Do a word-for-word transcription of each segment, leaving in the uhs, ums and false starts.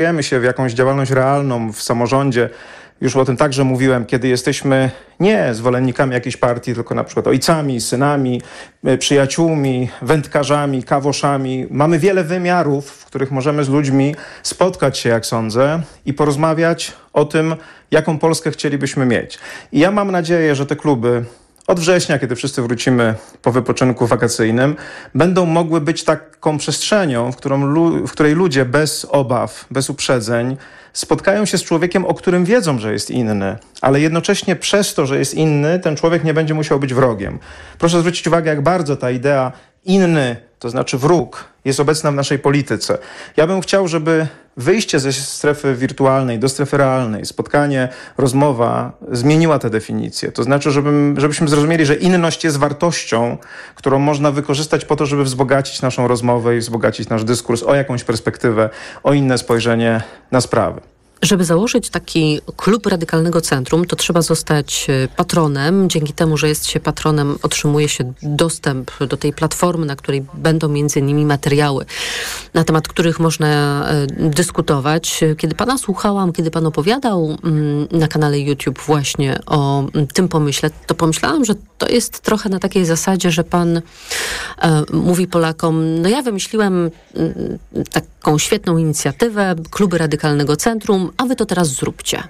angażujemy się w jakąś działalność realną w samorządzie, już o tym także mówiłem, kiedy jesteśmy nie zwolennikami jakiejś partii, tylko na przykład ojcami, synami, przyjaciółmi, wędkarzami, kawoszami. Mamy wiele wymiarów, w których możemy z ludźmi spotkać się, jak sądzę, i porozmawiać o tym, jaką Polskę chcielibyśmy mieć. I ja mam nadzieję, że te kluby od września, kiedy wszyscy wrócimy po wypoczynku wakacyjnym, będą mogły być taką przestrzenią, w, którą lu- w której ludzie bez obaw, bez uprzedzeń spotkają się z człowiekiem, o którym wiedzą, że jest inny, ale jednocześnie przez to, że jest inny, ten człowiek nie będzie musiał być wrogiem. Proszę zwrócić uwagę, jak bardzo ta idea inny, to znaczy wróg, jest obecna w naszej polityce. Ja bym chciał, żeby wyjście ze strefy wirtualnej do strefy realnej, spotkanie, rozmowa zmieniła tę definicję. To znaczy, żebym, żebyśmy zrozumieli, że inność jest wartością, którą można wykorzystać po to, żeby wzbogacić naszą rozmowę i wzbogacić nasz dyskurs o jakąś perspektywę, o inne spojrzenie na sprawy. Żeby założyć taki klub Radykalnego Centrum, to trzeba zostać patronem. Dzięki temu, że jest się patronem, otrzymuje się dostęp do tej platformy, na której będą między innymi materiały, na temat których można dyskutować. Kiedy pana słuchałam, kiedy pan opowiadał na kanale YouTube właśnie o tym pomyśle, to pomyślałam, że to jest trochę na takiej zasadzie, że pan e, mówi Polakom, no ja wymyśliłem m, taką świetną inicjatywę, kluby Radykalnego Centrum, a wy to teraz zróbcie.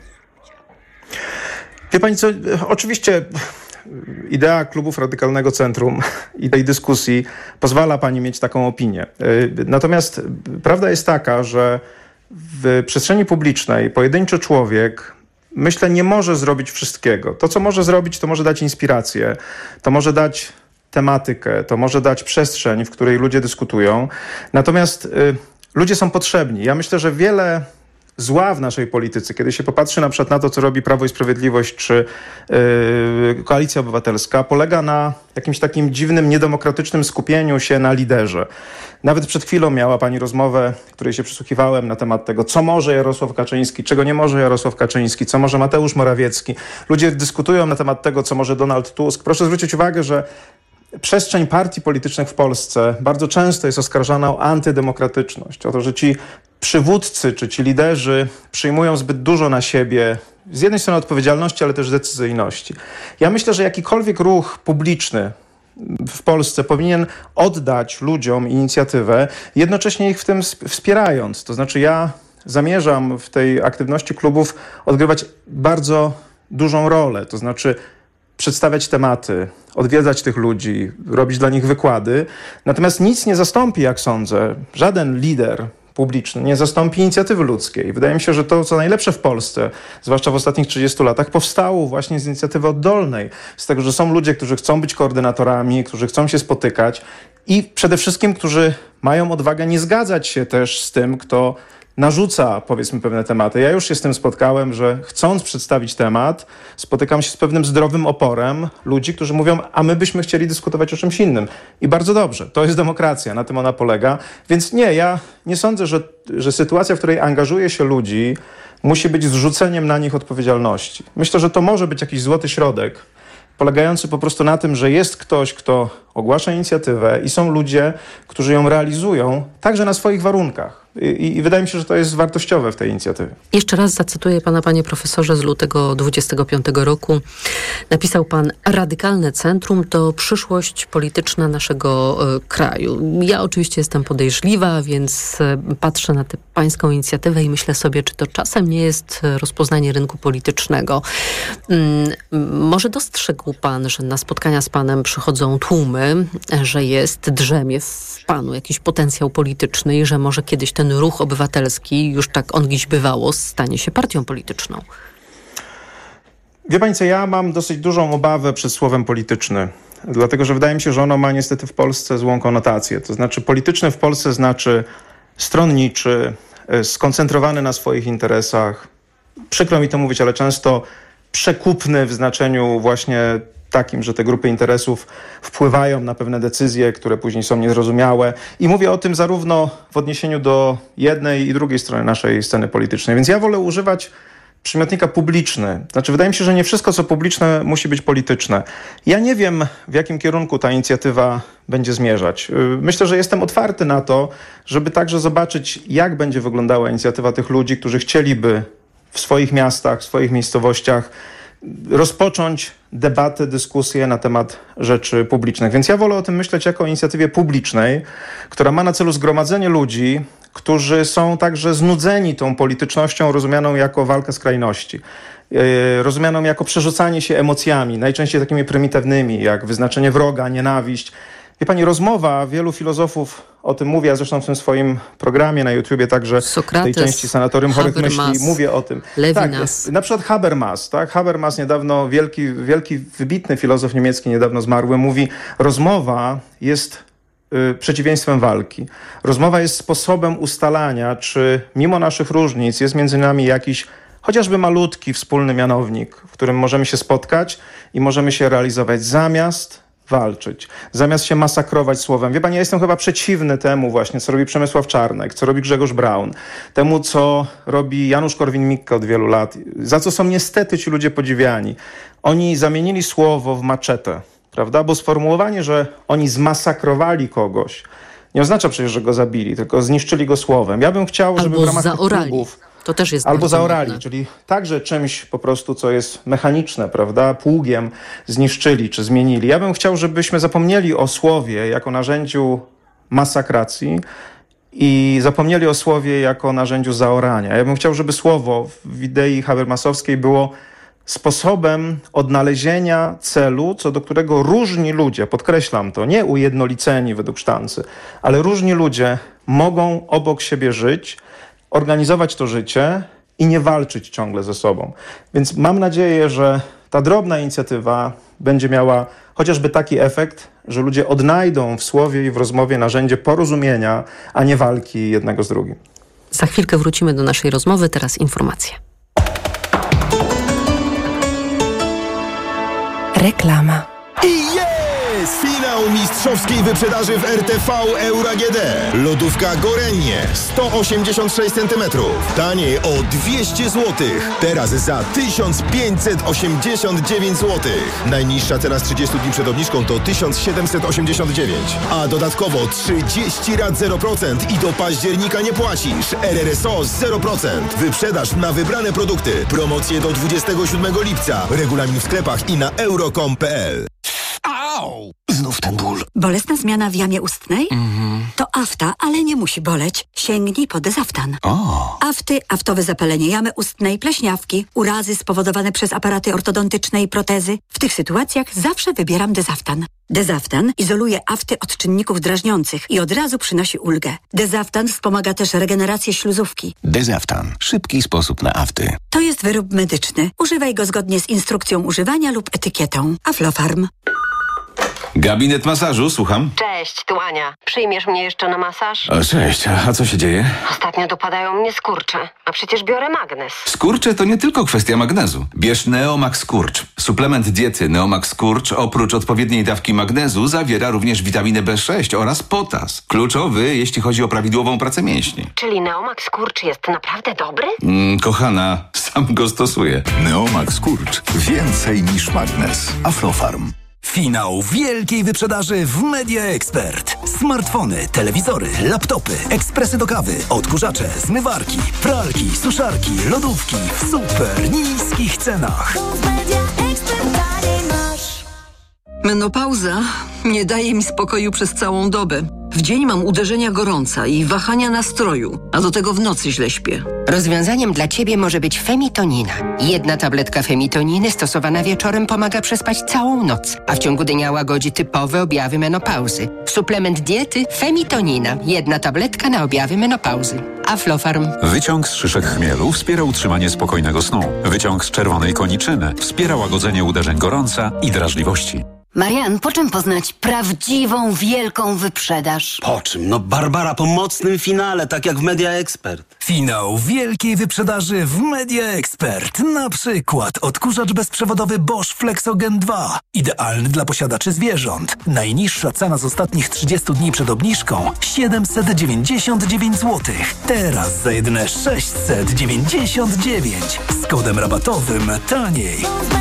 Wie pani co, oczywiście idea klubów Radykalnego Centrum i tej dyskusji pozwala pani mieć taką opinię. Natomiast prawda jest taka, że w przestrzeni publicznej pojedynczy człowiek, myślę, nie może zrobić wszystkiego. To, co może zrobić, to może dać inspirację, to może dać tematykę, to może dać przestrzeń, w której ludzie dyskutują. Natomiast y, ludzie są potrzebni. Ja myślę, że wiele zła w naszej polityce, kiedy się popatrzy na przykład na to, co robi Prawo i Sprawiedliwość czy yy, Koalicja Obywatelska, polega na jakimś takim dziwnym, niedemokratycznym skupieniu się na liderze. Nawet przed chwilą miała pani rozmowę, której się przysłuchiwałem, na temat tego, co może Jarosław Kaczyński, czego nie może Jarosław Kaczyński, co może Mateusz Morawiecki. Ludzie dyskutują na temat tego, co może Donald Tusk. Proszę zwrócić uwagę, że przestrzeń partii politycznych w Polsce bardzo często jest oskarżana o antydemokratyczność, o to, że ci przywódcy czy ci liderzy przyjmują zbyt dużo na siebie, z jednej strony odpowiedzialności, ale też decyzyjności. Ja myślę, że jakikolwiek ruch publiczny w Polsce powinien oddać ludziom inicjatywę, jednocześnie ich w tym wspierając. To znaczy ja zamierzam w tej aktywności klubów odgrywać bardzo dużą rolę, to znaczy przedstawiać tematy, odwiedzać tych ludzi, robić dla nich wykłady. Natomiast nic nie zastąpi, jak sądzę, żaden lider publiczny nie zastąpi inicjatywy ludzkiej. Wydaje mi się, że to, co najlepsze w Polsce, zwłaszcza w ostatnich trzydziestu latach, powstało właśnie z inicjatywy oddolnej. Z tego, że są ludzie, którzy chcą być koordynatorami, którzy chcą się spotykać i przede wszystkim, którzy mają odwagę nie zgadzać się też z tym, kto narzuca, powiedzmy, pewne tematy. Ja już się z tym spotkałem, że chcąc przedstawić temat, spotykam się z pewnym zdrowym oporem ludzi, którzy mówią, a my byśmy chcieli dyskutować o czymś innym. I bardzo dobrze, to jest demokracja, na tym ona polega. Więc nie, ja nie sądzę, że, że sytuacja, w której angażuje się ludzi, musi być zrzuceniem na nich odpowiedzialności. Myślę, że to może być jakiś złoty środek, polegający po prostu na tym, że jest ktoś, kto ogłasza inicjatywę i są ludzie, którzy ją realizują, także na swoich warunkach. I, I wydaje mi się, że to jest wartościowe w tej inicjatywie. Jeszcze raz zacytuję pana, panie profesorze, z lutego dwudziestego piątego roku. Napisał pan: Radykalne Centrum to przyszłość polityczna naszego y, kraju. Ja oczywiście jestem podejrzliwa, więc y, patrzę na tę pańską inicjatywę i myślę sobie, czy to czasem nie jest rozpoznanie rynku politycznego. Y, może dostrzegł pan, że na spotkania z panem przychodzą tłumy, że jest, drzemie w panu jakiś potencjał polityczny i że może kiedyś ten ruch obywatelski, już tak on dziś bywało, stanie się partią polityczną. Wie pani co, ja mam dosyć dużą obawę przed słowem polityczny, dlatego że wydaje mi się, że ono ma niestety w Polsce złą konotację. To znaczy polityczny w Polsce znaczy stronniczy, skoncentrowany na swoich interesach, przykro mi to mówić, ale często przekupny w znaczeniu właśnie takim, że te grupy interesów wpływają na pewne decyzje, które później są niezrozumiałe. I mówię o tym zarówno w odniesieniu do jednej i drugiej strony naszej sceny politycznej. Więc ja wolę używać przymiotnika publiczny. Znaczy, wydaje mi się, że nie wszystko, co publiczne, musi być polityczne. Ja nie wiem, w jakim kierunku ta inicjatywa będzie zmierzać. Myślę, że jestem otwarty na to, żeby także zobaczyć, jak będzie wyglądała inicjatywa tych ludzi, którzy chcieliby w swoich miastach, w swoich miejscowościach rozpocząć debatę, dyskusję na temat rzeczy publicznych. Więc ja wolę o tym myśleć jako o inicjatywie publicznej, która ma na celu zgromadzenie ludzi, którzy są także znudzeni tą politycznością rozumianą jako walkę skrajności, rozumianą jako przerzucanie się emocjami, najczęściej takimi prymitywnymi, jak wyznaczenie wroga, nienawiść. Wie pani, rozmowa, wielu filozofów o tym mówi, a zresztą w tym swoim programie na YouTubie także Sokrates, w tej części Sanatorium Chorych Habermas, Myśli mówię o tym. Levinas. Tak, na przykład Habermas, tak? Habermas niedawno, wielki, wielki, wybitny filozof niemiecki, niedawno zmarły, mówi, rozmowa jest y, przeciwieństwem walki. Rozmowa jest sposobem ustalania, czy mimo naszych różnic jest między nami jakiś chociażby malutki wspólny mianownik, w którym możemy się spotkać i możemy się realizować zamiast walczyć, zamiast się masakrować słowem. Wie pani, ja jestem chyba przeciwny temu właśnie, co robi Przemysław Czarnek, co robi Grzegorz Braun, temu, co robi Janusz Korwin-Mikke od wielu lat, za co są niestety ci ludzie podziwiani. Oni zamienili słowo w maczetę, prawda? Bo sformułowanie, że oni zmasakrowali kogoś, nie oznacza przecież, że go zabili, tylko zniszczyli go słowem. Ja bym chciał, żeby Albo w ramach zaorali. tych klubów To też jest albo zaorali, modne. czyli także czymś po prostu, co jest mechaniczne, prawda, pługiem zniszczyli czy zmienili. Ja bym chciał, żebyśmy zapomnieli o słowie jako narzędziu masakracji i zapomnieli o słowie jako narzędziu zaorania. Ja bym chciał, żeby słowo w idei habermasowskiej było sposobem odnalezienia celu, co do którego różni ludzie, podkreślam to, nie ujednoliceni według sztancy, ale różni ludzie mogą obok siebie żyć, organizować to życie i nie walczyć ciągle ze sobą. Więc mam nadzieję, że ta drobna inicjatywa będzie miała chociażby taki efekt, że ludzie odnajdą w słowie i w rozmowie narzędzie porozumienia, a nie walki jednego z drugim. Za chwilkę wrócimy do naszej rozmowy, teraz informacje. Reklama. I jest! Finał mistrzowskiej wyprzedaży w R T V Euro A G D. Lodówka Gorenje sto osiemdziesiąt sześć centymetrów. Taniej o dwieście złotych. Teraz za tysiąc pięćset osiemdziesiąt dziewięć złotych. Najniższa cena z trzydziestu dni przed obniżką to tysiąc siedemset osiemdziesiąt dziewięć. A dodatkowo trzydzieści rat zero procent i do października nie płacisz. R R S O zero procent. Wyprzedaż na wybrane produkty. Promocje do dwudziestego siódmego lipca. Regulamin w sklepach i na euro kropka com kropka p l. Au! Znów ten ból. Bolesna zmiana w jamie ustnej? Mhm. To afta, ale nie musi boleć. Sięgnij po Dezaftan. O! Afty, aftowe zapalenie jamy ustnej, pleśniawki, urazy spowodowane przez aparaty ortodontyczne i protezy. W tych sytuacjach zawsze wybieram Dezaftan. Dezaftan izoluje afty od czynników drażniących i od razu przynosi ulgę. Dezaftan wspomaga też regenerację śluzówki. Dezaftan. Szybki sposób na afty. To jest wyrób medyczny. Używaj go zgodnie z instrukcją używania lub etykietą. Aflofarm. Gabinet masażu, słucham. Cześć, tu Ania. Przyjmiesz mnie jeszcze na masaż? O, cześć, a, a co się dzieje? Ostatnio dopadają mnie skurcze, a przecież biorę magnes. Skurcze to nie tylko kwestia magnezu. Bierz Neomax Skurcz. Suplement diety Neomax Skurcz oprócz odpowiedniej dawki magnezu zawiera również witaminę B sześć oraz potas. Kluczowy, jeśli chodzi o prawidłową pracę mięśni. Czyli Neomax Skurcz jest naprawdę dobry? Mm, kochana, sam go stosuję. Neomax Skurcz. Więcej niż magnes. Aflofarm. Finał wielkiej wyprzedaży w Media Expert. Smartfony, telewizory, laptopy, ekspresy do kawy, odkurzacze, zmywarki, pralki, suszarki, lodówki w super niskich cenach. Menopauza nie daje mi spokoju przez całą dobę. W dzień mam uderzenia gorąca i wahania nastroju, a do tego w nocy źle śpię. Rozwiązaniem dla Ciebie może być Femitonina. Jedna tabletka Femitoniny stosowana wieczorem pomaga przespać całą noc, a w ciągu dnia łagodzi typowe objawy menopauzy. Suplement diety Femitonina. Jedna tabletka na objawy menopauzy. Aflofarm. Wyciąg z szyszek chmielu wspiera utrzymanie spokojnego snu. Wyciąg z czerwonej koniczyny wspiera łagodzenie uderzeń gorąca i drażliwości. Marian, po czym poznać prawdziwą, wielką wyprzedaż? Po czym? No Barbara, po mocnym finale, tak jak w Media Expert. Finał wielkiej wyprzedaży w Media Expert. Na przykład odkurzacz bezprzewodowy Bosch Flexogen dwa. Idealny dla posiadaczy zwierząt. Najniższa cena z ostatnich trzydziestu dni przed obniżką siedemset dziewięćdziesiąt dziewięć złotych. Teraz za jedyne sześćset dziewięćdziesiąt dziewięć. Z kodem rabatowym taniej.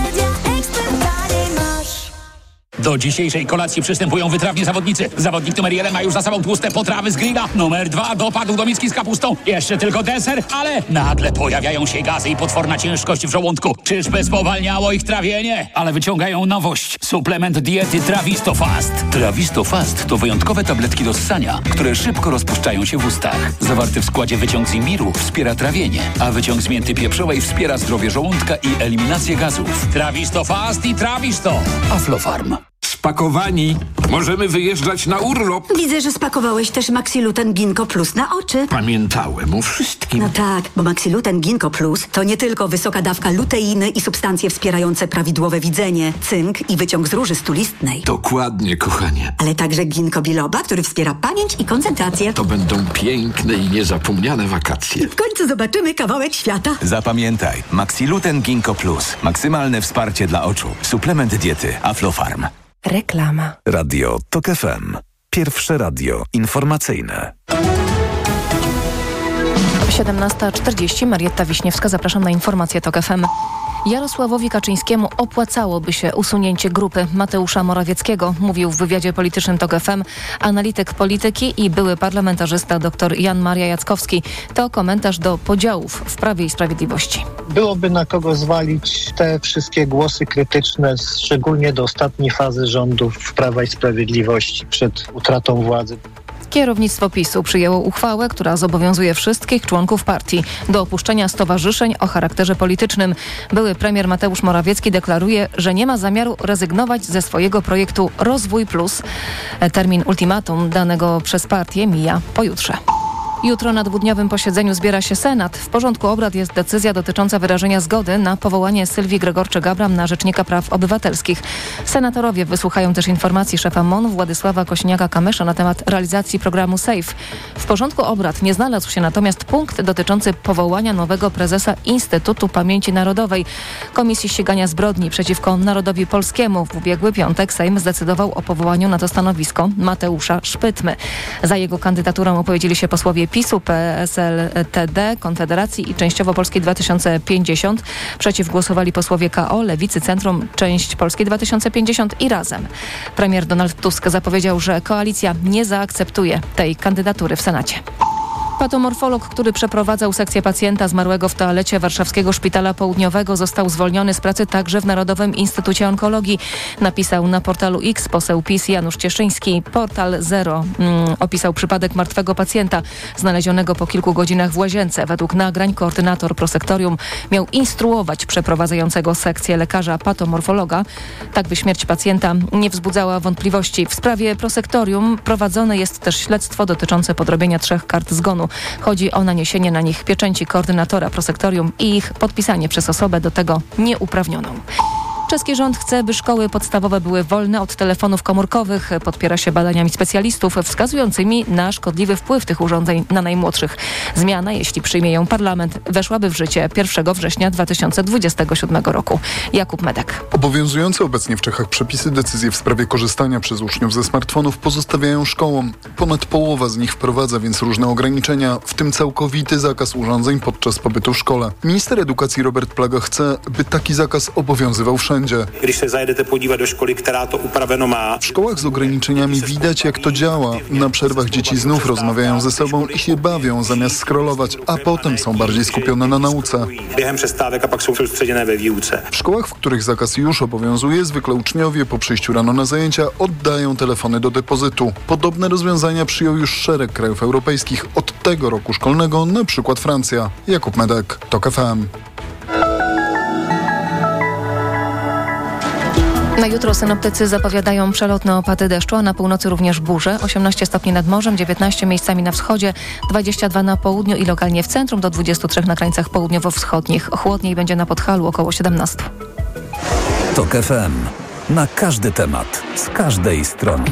Do dzisiejszej kolacji przystępują wytrawni zawodnicy. Zawodnik numer jeden ma już za sobą tłuste potrawy z grilla. Numer dwa dopadł do miski z kapustą. Jeszcze tylko deser, ale nagle pojawiają się gazy i potworna ciężkość w żołądku. Czyżby spowalniało ich trawienie? Ale wyciągają nowość. Suplement diety Trawisto Fast. Trawisto Fast to wyjątkowe tabletki do ssania, które szybko rozpuszczają się w ustach. Zawarty w składzie wyciąg z imbiru wspiera trawienie, a wyciąg z mięty pieprzowej wspiera zdrowie żołądka i eliminację gazów. Trawisto Fast i Trawisto. Aflofarm. Spakowani. Możemy wyjeżdżać na urlop. Widzę, że spakowałeś też Maxiluten Ginkgo Plus na oczy. Pamiętałem o wszystkim. No tak, bo Maxiluten Ginkgo Plus to nie tylko wysoka dawka luteiny i substancje wspierające prawidłowe widzenie, cynk i wyciąg z róży stulistnej. Dokładnie, kochanie. Ale także ginkgo biloba, który wspiera pamięć i koncentrację. To będą piękne i niezapomniane wakacje. W końcu zobaczymy kawałek świata. Zapamiętaj, Maxiluten Ginkgo Plus. Maksymalne wsparcie dla oczu. Suplement diety Aflofarm. Reklama. Radio TOK F M. Pierwsze radio informacyjne. siedemnasta czterdzieści. Marietta Wiśniewska. Zapraszam na informację TOK F M. Jarosławowi Kaczyńskiemu opłacałoby się usunięcie grupy Mateusza Morawieckiego, mówił w wywiadzie politycznym TOK F M analityk polityki i były parlamentarzysta dr Jan Maria Jackowski. To komentarz do podziałów w Prawie i Sprawiedliwości. Byłoby na kogo zwalić te wszystkie głosy krytyczne, szczególnie do ostatniej fazy rządów Prawa i Sprawiedliwości przed utratą władzy. Kierownictwo PiSu przyjęło uchwałę, która zobowiązuje wszystkich członków partii do opuszczenia stowarzyszeń o charakterze politycznym. Były premier Mateusz Morawiecki deklaruje, że nie ma zamiaru rezygnować ze swojego projektu Rozwój Plus. Termin ultimatum danego przez partię mija pojutrze. Jutro na dwudniowym posiedzeniu zbiera się Senat. W porządku obrad jest decyzja dotycząca wyrażenia zgody na powołanie Sylwii Gregorczyk-Gabram na Rzecznika Praw Obywatelskich. Senatorowie wysłuchają też informacji szefa M O N Władysława Kośniaka-Kamysza na temat realizacji programu SAFE. W porządku obrad nie znalazł się natomiast punkt dotyczący powołania nowego prezesa Instytutu Pamięci Narodowej. Komisji Ścigania Zbrodni przeciwko Narodowi Polskiemu w ubiegły piątek Sejm zdecydował o powołaniu na to stanowisko Mateusza Szpytmy. Za jego kandydaturą opowiedzieli się posłowie PiSu, P S L T D, Konfederacji i częściowo Polski dwa tysiące pięćdziesiąt. Przeciw głosowali posłowie K O, Lewicy, Centrum, część Polski dwa tysiące pięćdziesiąt i Razem. Premier Donald Tusk zapowiedział, że koalicja nie zaakceptuje tej kandydatury w Senacie. Patomorfolog, który przeprowadzał sekcję pacjenta zmarłego w toalecie warszawskiego Szpitala Południowego, został zwolniony z pracy także w Narodowym Instytucie Onkologii. Napisał na portalu X poseł PiS Janusz Cieszyński. Portal Zero mm, opisał przypadek martwego pacjenta znalezionego po kilku godzinach w łazience. Według nagrań koordynator prosektorium miał instruować przeprowadzającego sekcję lekarza patomorfologa, tak by śmierć pacjenta nie wzbudzała wątpliwości. W sprawie prosektorium prowadzone jest też śledztwo dotyczące podrobienia trzech kart zgonu. Chodzi o naniesienie na nich pieczęci koordynatora prosektorium i ich podpisanie przez osobę do tego nieuprawnioną. Czeski rząd chce, by szkoły podstawowe były wolne od telefonów komórkowych. Podpiera się badaniami specjalistów wskazującymi na szkodliwy wpływ tych urządzeń na najmłodszych. Zmiana, jeśli przyjmie ją parlament, weszłaby w życie pierwszego września dwa tysiące dwudziestego siódmego roku. Jakub Medek. Obowiązujące obecnie w Czechach przepisy, decyzje w sprawie korzystania przez uczniów ze smartfonów pozostawiają szkołom. Ponad połowa z nich wprowadza więc różne ograniczenia, w tym całkowity zakaz urządzeń podczas pobytu w szkole. Minister edukacji Robert Plaga chce, by taki zakaz obowiązywał wszędzie. Když se zajedete podívat do školy, která to upraveno má. W szkołach z ograniczeniami widać, jak to działa. Na przerwach dzieci znów rozmawiają ze sobą i się bawią zamiast scrollować, a potem są bardziej skupione na nauce. Během přestávek a pak jsou soustředěné ve výuce. W szkołach, w których zakaz już obowiązuje, zwykle uczniowie po przyjściu rano na zajęcia oddają telefony do depozytu. Podobne rozwiązania przyjął już szereg krajów europejskich od tego roku szkolnego, na przykład Francja. Jakub Medek, TOK F M. Na jutro synoptycy zapowiadają przelotne opady deszczu, a na północy również burze. osiemnaście stopni nad morzem, dziewiętnaście miejscami na wschodzie, dwadzieścia dwa na południu i lokalnie w centrum, do dwudziestu trzech na krańcach południowo-wschodnich. Chłodniej będzie na Podhalu, około siedemnaście. TOK F M. Na każdy temat, z każdej strony.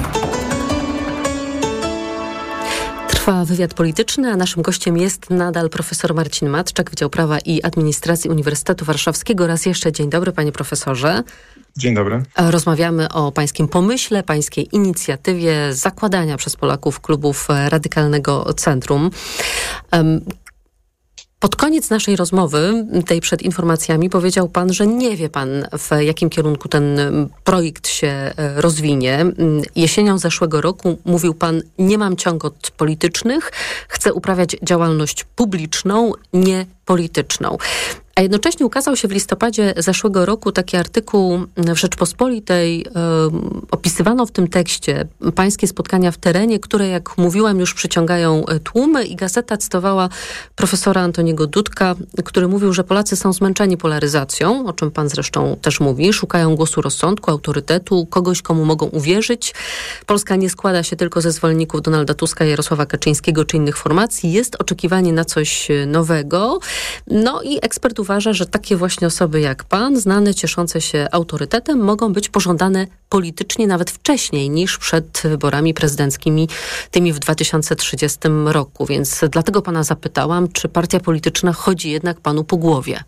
Trwa wywiad polityczny, a naszym gościem jest nadal profesor Marcin Matczak, Wydział Prawa i Administracji Uniwersytetu Warszawskiego. Raz jeszcze dzień dobry, panie profesorze. Dzień dobry. Rozmawiamy o pańskim pomyśle, pańskiej inicjatywie zakładania przez Polaków klubów Radykalnego Centrum. Um, Pod koniec naszej rozmowy, tej przed informacjami, powiedział pan, że nie wie pan, w jakim kierunku ten projekt się rozwinie. Jesienią zeszłego roku mówił pan, nie mam ciągot politycznych, chcę uprawiać działalność publiczną, nie polityczną. A jednocześnie ukazał się w listopadzie zeszłego roku taki artykuł w Rzeczpospolitej. Yy, opisywano w tym tekście pańskie spotkania w terenie, które, jak mówiłam, już przyciągają tłumy, i gazeta cytowała profesora Antoniego Dudka, który mówił, że Polacy są zmęczeni polaryzacją, o czym pan zresztą też mówi, szukają głosu rozsądku, autorytetu, kogoś, komu mogą uwierzyć. Polska nie składa się tylko ze zwolenników Donalda Tuska, Jarosława Kaczyńskiego czy innych formacji. Jest oczekiwanie na coś nowego. No i ekspert uważa, że takie właśnie osoby jak pan, znane, cieszące się autorytetem, mogą być pożądane politycznie nawet wcześniej niż przed wyborami prezydenckimi, tymi w dwa tysiące trzydziestym roku. Więc dlatego pana zapytałam, czy partia polityczna chodzi jednak panu po głowie?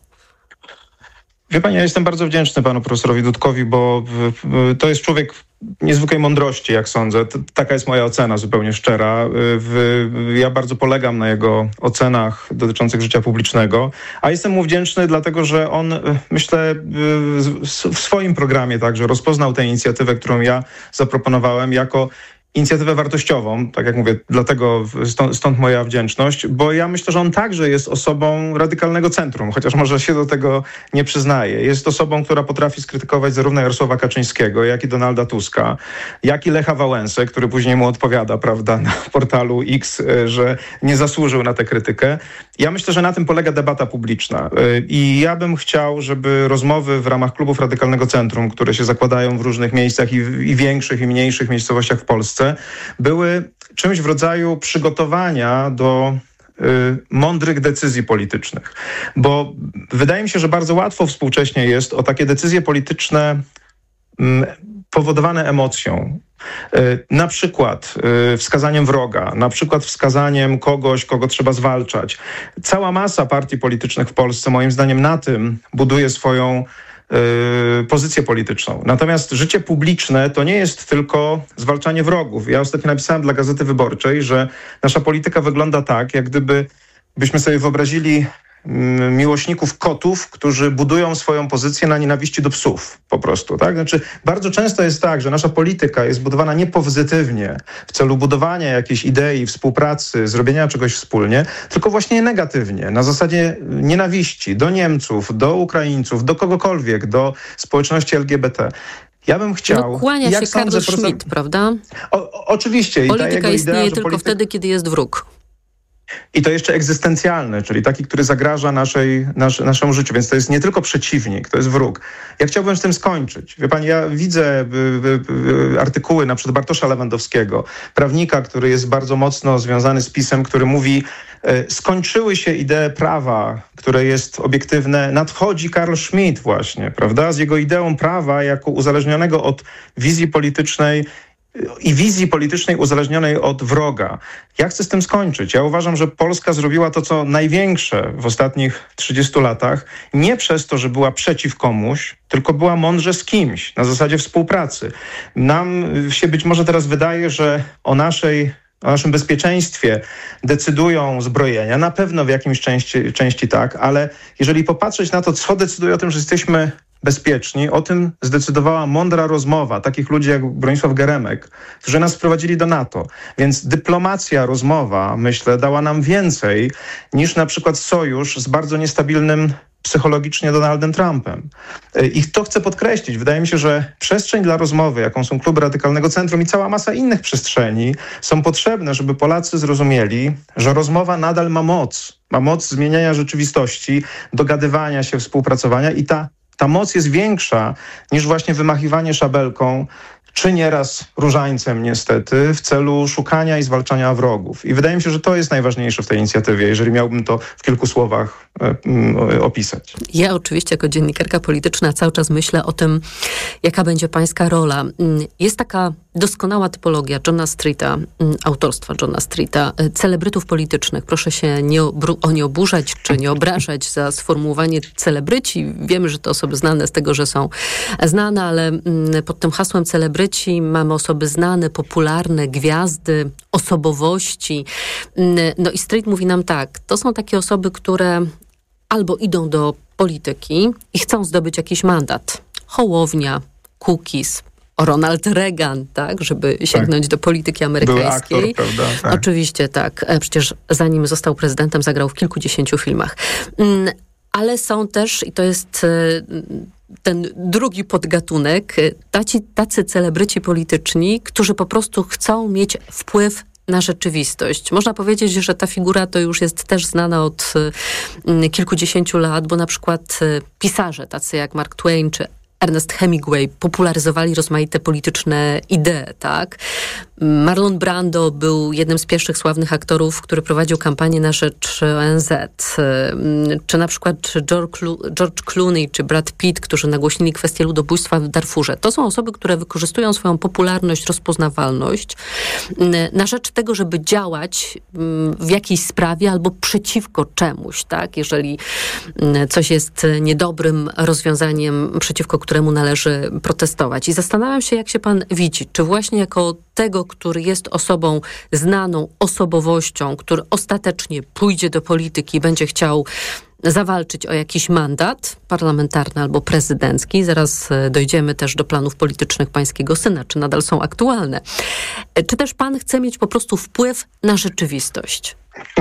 Wie pani, ja jestem bardzo wdzięczny panu profesorowi Dudkowi, bo to jest człowiek niezwykłej mądrości, jak sądzę. T- taka jest moja ocena, zupełnie szczera. W, ja bardzo polegam na jego ocenach dotyczących życia publicznego, a jestem mu wdzięczny dlatego, że on, myślę, w, w swoim programie także rozpoznał tę inicjatywę, którą ja zaproponowałem, jako inicjatywę wartościową, tak jak mówię, dlatego stąd, stąd moja wdzięczność, bo ja myślę, że on także jest osobą Radykalnego Centrum, chociaż może się do tego nie przyznaje. Jest osobą, która potrafi skrytykować zarówno Jarosława Kaczyńskiego, jak i Donalda Tuska, jak i Lecha Wałęsę, który później mu odpowiada, prawda, na portalu X, że nie zasłużył na tę krytykę. Ja myślę, że na tym polega debata publiczna i ja bym chciał, żeby rozmowy w ramach klubów Radykalnego Centrum, które się zakładają w różnych miejscach i, i większych, i mniejszych miejscowościach w Polsce, były czymś w rodzaju przygotowania do y, mądrych decyzji politycznych. Bo wydaje mi się, że bardzo łatwo współcześnie jest o takie decyzje polityczne y, powodowane emocją. Y, na przykład y, wskazaniem wroga, na przykład wskazaniem kogoś, kogo trzeba zwalczać. Cała masa partii politycznych w Polsce, moim zdaniem, na tym buduje swoją Yy, pozycję polityczną. Natomiast życie publiczne to nie jest tylko zwalczanie wrogów. Ja ostatnio napisałem dla Gazety Wyborczej, że nasza polityka wygląda tak, jak gdyby byśmy sobie wyobrazili mm, miłośników kotów, którzy budują swoją pozycję na nienawiści do psów po prostu. Tak? Znaczy, bardzo często jest tak, że nasza polityka jest budowana nie pozytywnie w celu budowania jakiejś idei, współpracy, zrobienia czegoś wspólnie, tylko właśnie negatywnie, na zasadzie nienawiści do Niemców, do Ukraińców, do kogokolwiek, do społeczności L G B T. Ja bym chciał... No, kłania się Karl Schmitt, profesor... prawda? O, o, oczywiście. Polityka i ta jego istnieje idea, tylko polityk... wtedy, kiedy jest wróg. I to jeszcze egzystencjalny, czyli taki, który zagraża naszej, nasz, naszemu życiu. Więc to jest nie tylko przeciwnik, to jest wróg. Ja chciałbym z tym skończyć. Wie pani, ja widzę y, y, y, artykuły na przykład Bartosza Lewandowskiego, prawnika, który jest bardzo mocno związany z PiS-em, który mówi, y, skończyły się idee prawa, które jest obiektywne. Nadchodzi Karl Schmitt właśnie, prawda? Z jego ideą prawa jako uzależnionego od wizji politycznej i wizji politycznej uzależnionej od wroga. Ja chcę z tym skończyć. Ja uważam, że Polska zrobiła to, co największe w ostatnich trzydziestu latach, nie przez to, że była przeciw komuś, tylko była mądrze z kimś, na zasadzie współpracy. Nam się być może teraz wydaje, że o naszej o naszym bezpieczeństwie decydują zbrojenia. Na pewno w jakimś części, części tak, ale jeżeli popatrzeć na to, co decyduje o tym, że jesteśmy bezpieczni, o tym zdecydowała mądra rozmowa takich ludzi jak Bronisław Geremek, którzy nas wprowadzili do NATO. Więc dyplomacja, rozmowa, myślę, dała nam więcej niż na przykład sojusz z bardzo niestabilnym psychologicznie Donaldem Trumpem. I to chcę podkreślić. Wydaje mi się, że przestrzeń dla rozmowy, jaką są kluby Radykalnego Centrum i cała masa innych przestrzeni, są potrzebne, żeby Polacy zrozumieli, że rozmowa nadal ma moc. Ma moc zmieniania rzeczywistości, dogadywania się, współpracowania i ta, ta moc jest większa niż właśnie wymachiwanie szabelką, czy nieraz różańcem niestety, w celu szukania i zwalczania wrogów. I wydaje mi się, że to jest najważniejsze w tej inicjatywie, jeżeli miałbym to w kilku słowach opisać. Ja oczywiście jako dziennikarka polityczna cały czas myślę o tym, jaka będzie pańska rola. Jest taka doskonała typologia Johna Streeta, autorstwa Johna Streeta, celebrytów politycznych. Proszę się nie, obru- o nie oburzać, czy nie obrażać za sformułowanie celebryci. Wiemy, że to osoby znane z tego, że są znane, ale pod tym hasłem celebryci mamy osoby znane, popularne, gwiazdy, osobowości. No i Street mówi nam tak, to są takie osoby, które albo idą do polityki i chcą zdobyć jakiś mandat. Hołownia, Kukiz, Ronald Reagan, tak, żeby sięgnąć tak. do polityki amerykańskiej. Był aktor, prawda? Tak. Oczywiście tak. Przecież zanim został prezydentem, zagrał w kilkudziesięciu filmach. Ale są też, i to jest ten drugi podgatunek, tacy, tacy celebryci polityczni, którzy po prostu chcą mieć wpływ na rzeczywistość. Można powiedzieć, że ta figura to już jest też znana od kilkudziesięciu lat, bo na przykład pisarze tacy jak Mark Twain czy Ernest Hemingway popularyzowali rozmaite polityczne idee, tak? Marlon Brando był jednym z pierwszych sławnych aktorów, który prowadził kampanię na rzecz O N Z. Czy na przykład George Clooney czy Brad Pitt, którzy nagłośnili kwestię ludobójstwa w Darfurze. To są osoby, które wykorzystują swoją popularność, rozpoznawalność na rzecz tego, żeby działać w jakiejś sprawie albo przeciwko czemuś, tak? Jeżeli coś jest niedobrym rozwiązaniem, przeciwko któremu należy protestować. I zastanawiam się, jak się pan widzi, czy właśnie jako tego, który jest osobą znaną, osobowością, który ostatecznie pójdzie do polityki i będzie chciał zawalczyć o jakiś mandat parlamentarny albo prezydencki. Zaraz dojdziemy też do planów politycznych pańskiego syna, czy nadal są aktualne. Czy też pan chce mieć po prostu wpływ na rzeczywistość?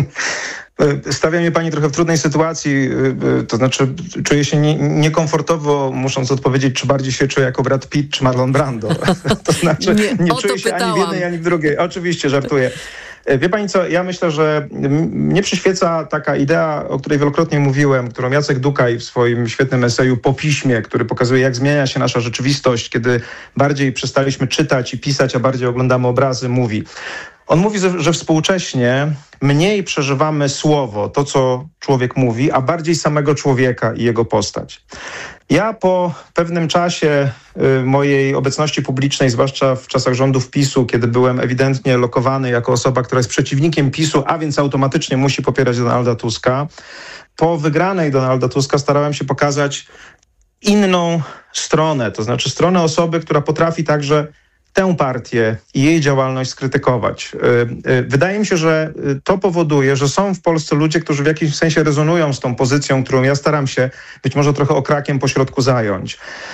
Stawia mnie pani trochę w trudnej sytuacji, to znaczy czuję się nie, niekomfortowo, musząc odpowiedzieć, czy bardziej się czuję jako Brad Pitt, czy Marlon Brando. To znaczy nie, nie czuję się pytałam. ani w jednej, ani w drugiej. Oczywiście, żartuję. Wie pani co, ja myślę, że mnie przyświeca taka idea, o której wielokrotnie mówiłem, którą Jacek Dukaj w swoim świetnym eseju Po piśmie, który pokazuje, jak zmienia się nasza rzeczywistość, kiedy bardziej przestaliśmy czytać i pisać, a bardziej oglądamy obrazy, mówi. On mówi, że współcześnie mniej przeżywamy słowo, to co człowiek mówi, a bardziej samego człowieka i jego postać. Ja po pewnym czasie y, mojej obecności publicznej, zwłaszcza w czasach rządów PiSu, kiedy byłem ewidentnie lokowany jako osoba, która jest przeciwnikiem PiSu, a więc automatycznie musi popierać Donalda Tuska, po wygranej Donalda Tuska starałem się pokazać inną stronę, to znaczy stronę osoby, która potrafi także tę partię i jej działalność skrytykować. Wydaje mi się, że to powoduje, że są w Polsce ludzie, którzy w jakimś sensie rezonują z tą pozycją, którą ja staram się być może trochę okrakiem pośrodku zająć.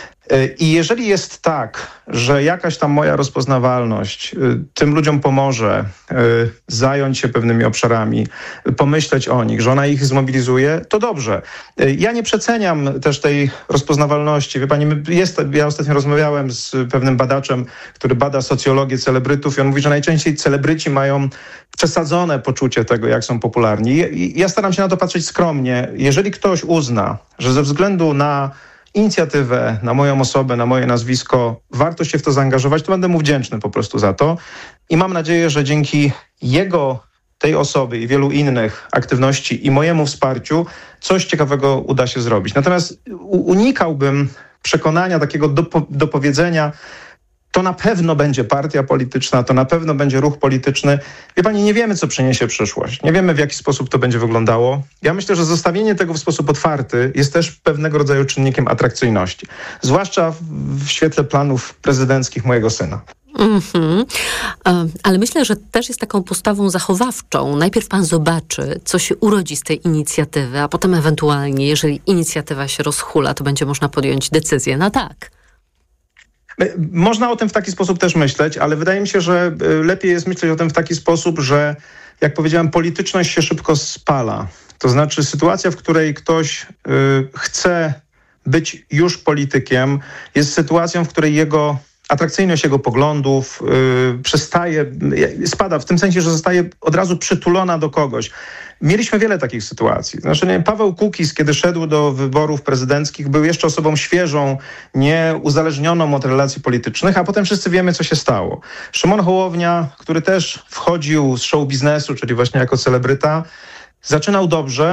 I jeżeli jest tak, że jakaś tam moja rozpoznawalność tym ludziom pomoże zająć się pewnymi obszarami, pomyśleć o nich, że ona ich zmobilizuje, to dobrze. Ja nie przeceniam też tej rozpoznawalności. Wie pani, jest, ja ostatnio rozmawiałem z pewnym badaczem, który bada socjologię celebrytów i on mówi, że najczęściej celebryci mają przesadzone poczucie tego, jak są popularni. I ja staram się na to patrzeć skromnie. Jeżeli ktoś uzna, że ze względu na inicjatywę, na moją osobę, na moje nazwisko, warto się w to zaangażować, to będę mu wdzięczny po prostu za to. I mam nadzieję, że dzięki jego, tej osoby i wielu innych aktywności i mojemu wsparciu coś ciekawego uda się zrobić. Natomiast unikałbym przekonania takiego dopo- dopowiedzenia, to na pewno będzie partia polityczna, to na pewno będzie ruch polityczny. Wie pani, nie wiemy, co przyniesie przyszłość. Nie wiemy, w jaki sposób to będzie wyglądało. Ja myślę, że zostawienie tego w sposób otwarty jest też pewnego rodzaju czynnikiem atrakcyjności. Zwłaszcza w, w świetle planów prezydenckich mojego syna. Mm-hmm. Ale myślę, że też jest taką postawą zachowawczą. Najpierw pan zobaczy, co się urodzi z tej inicjatywy, a potem ewentualnie, jeżeli inicjatywa się rozhula, to będzie można podjąć decyzję na tak. Można o tym w taki sposób też myśleć, ale wydaje mi się, że lepiej jest myśleć o tym w taki sposób, że jak powiedziałem, polityczność się szybko spala. To znaczy sytuacja, w której ktoś y, chce być już politykiem, jest sytuacją, w której jego atrakcyjność jego poglądów yy, przestaje, spada w tym sensie, że zostaje od razu przytulona do kogoś. Mieliśmy wiele takich sytuacji. Znaczy, nie, Paweł Kukiz, kiedy szedł do wyborów prezydenckich, był jeszcze osobą świeżą, nieuzależnioną od relacji politycznych, a potem wszyscy wiemy, co się stało. Szymon Hołownia, który też wchodził z show biznesu, czyli właśnie jako celebryta, zaczynał dobrze,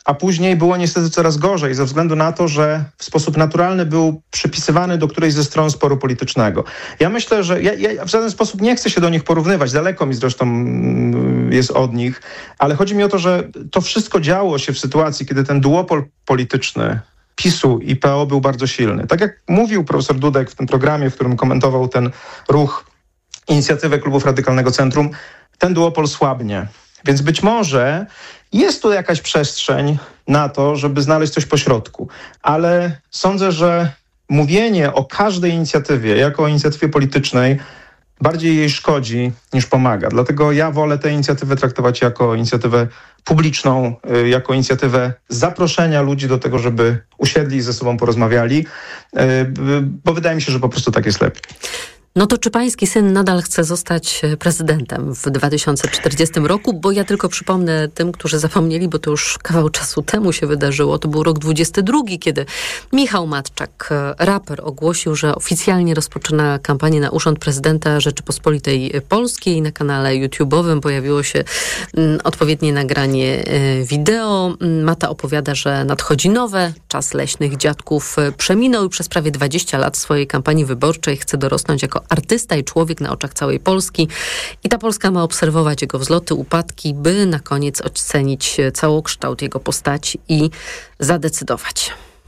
a później było niestety coraz gorzej ze względu na to, że w sposób naturalny był przypisywany do którejś ze stron sporu politycznego. Ja myślę, że ja, ja w żaden sposób nie chcę się do nich porównywać, daleko mi zresztą jest od nich, ale chodzi mi o to, że to wszystko działo się w sytuacji, kiedy ten duopol polityczny PiSu i P O był bardzo silny. Tak jak mówił profesor Dudek w tym programie, w którym komentował ten ruch, inicjatywę klubów Radykalnego Centrum, ten duopol słabnie. Więc być może jest tu jakaś przestrzeń na to, żeby znaleźć coś pośrodku. Ale sądzę, że mówienie o każdej inicjatywie jako o inicjatywie politycznej bardziej jej szkodzi niż pomaga. Dlatego ja wolę tę inicjatywę traktować jako inicjatywę publiczną, jako inicjatywę zaproszenia ludzi do tego, żeby usiedli i ze sobą porozmawiali, bo wydaje mi się, że po prostu tak jest lepiej. No to czy pański syn nadal chce zostać prezydentem w dwa tysiące czterdziestym roku? Bo ja tylko przypomnę tym, którzy zapomnieli, bo to już kawał czasu temu się wydarzyło. To był rok dwudziesty drugi, kiedy Michał Matczak, raper, ogłosił, że oficjalnie rozpoczyna kampanię na urząd prezydenta Rzeczypospolitej Polskiej. Na kanale YouTube'owym pojawiło się mm, odpowiednie nagranie y, wideo. Mata opowiada, że nadchodzi nowe. Czas leśnych dziadków przeminął i przez prawie dwadzieścia lat swojej kampanii wyborczej chce dorosnąć jako artysta i człowiek na oczach całej Polski. I ta Polska ma obserwować jego wzloty, upadki, by na koniec ocenić całokształt jego postaci i zadecydować.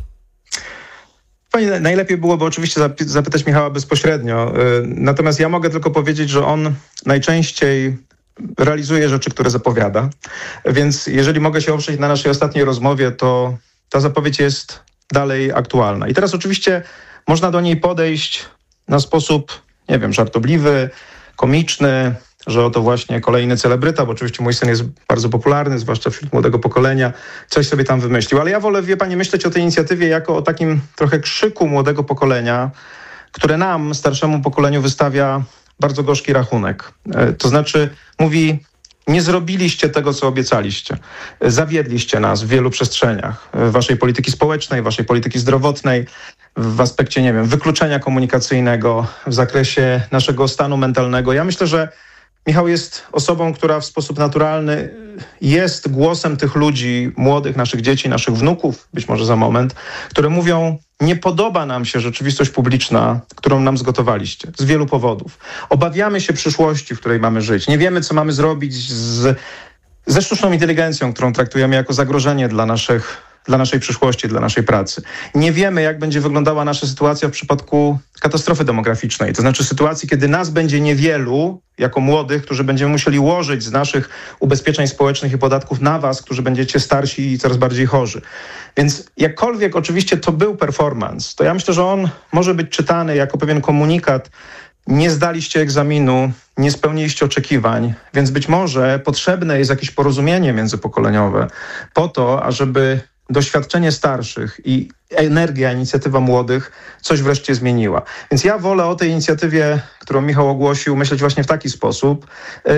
Pani, najlepiej byłoby oczywiście zapytać Michała bezpośrednio. Natomiast ja mogę tylko powiedzieć, że on najczęściej realizuje rzeczy, które zapowiada. Więc jeżeli mogę się oprzeć na naszej ostatniej rozmowie, to ta zapowiedź jest dalej aktualna. I teraz oczywiście można do niej podejść na sposób, nie wiem, żartobliwy, komiczny, że oto właśnie kolejny celebryta, bo oczywiście mój syn jest bardzo popularny, zwłaszcza wśród młodego pokolenia, coś sobie tam wymyślił. Ale ja wolę, wie pani, myśleć o tej inicjatywie jako o takim trochę krzyku młodego pokolenia, które nam, starszemu pokoleniu, wystawia bardzo gorzki rachunek. To znaczy mówi: nie zrobiliście tego, co obiecaliście. Zawiedliście nas w wielu przestrzeniach. Waszej polityki społecznej, waszej polityki zdrowotnej, w aspekcie, nie wiem, wykluczenia komunikacyjnego, w zakresie naszego stanu mentalnego. Ja myślę, że Michał jest osobą, która w sposób naturalny jest głosem tych ludzi, młodych, naszych dzieci, naszych wnuków, być może za moment, które mówią: nie podoba nam się rzeczywistość publiczna, którą nam zgotowaliście, z wielu powodów. Obawiamy się przyszłości, w której mamy żyć. Nie wiemy, co mamy zrobić z, ze sztuczną inteligencją, którą traktujemy jako zagrożenie dla naszych dla naszej przyszłości, dla naszej pracy. Nie wiemy, jak będzie wyglądała nasza sytuacja w przypadku katastrofy demograficznej. To znaczy sytuacji, kiedy nas będzie niewielu, jako młodych, którzy będziemy musieli łożyć z naszych ubezpieczeń społecznych i podatków na was, którzy będziecie starsi i coraz bardziej chorzy. Więc jakkolwiek oczywiście to był performance, to ja myślę, że on może być czytany jako pewien komunikat: nie zdaliście egzaminu, nie spełniliście oczekiwań, więc być może potrzebne jest jakieś porozumienie międzypokoleniowe po to, ażeby doświadczenie starszych i energia, inicjatywa młodych coś wreszcie zmieniła. Więc ja wolę o tej inicjatywie, którą Michał ogłosił, myśleć właśnie w taki sposób.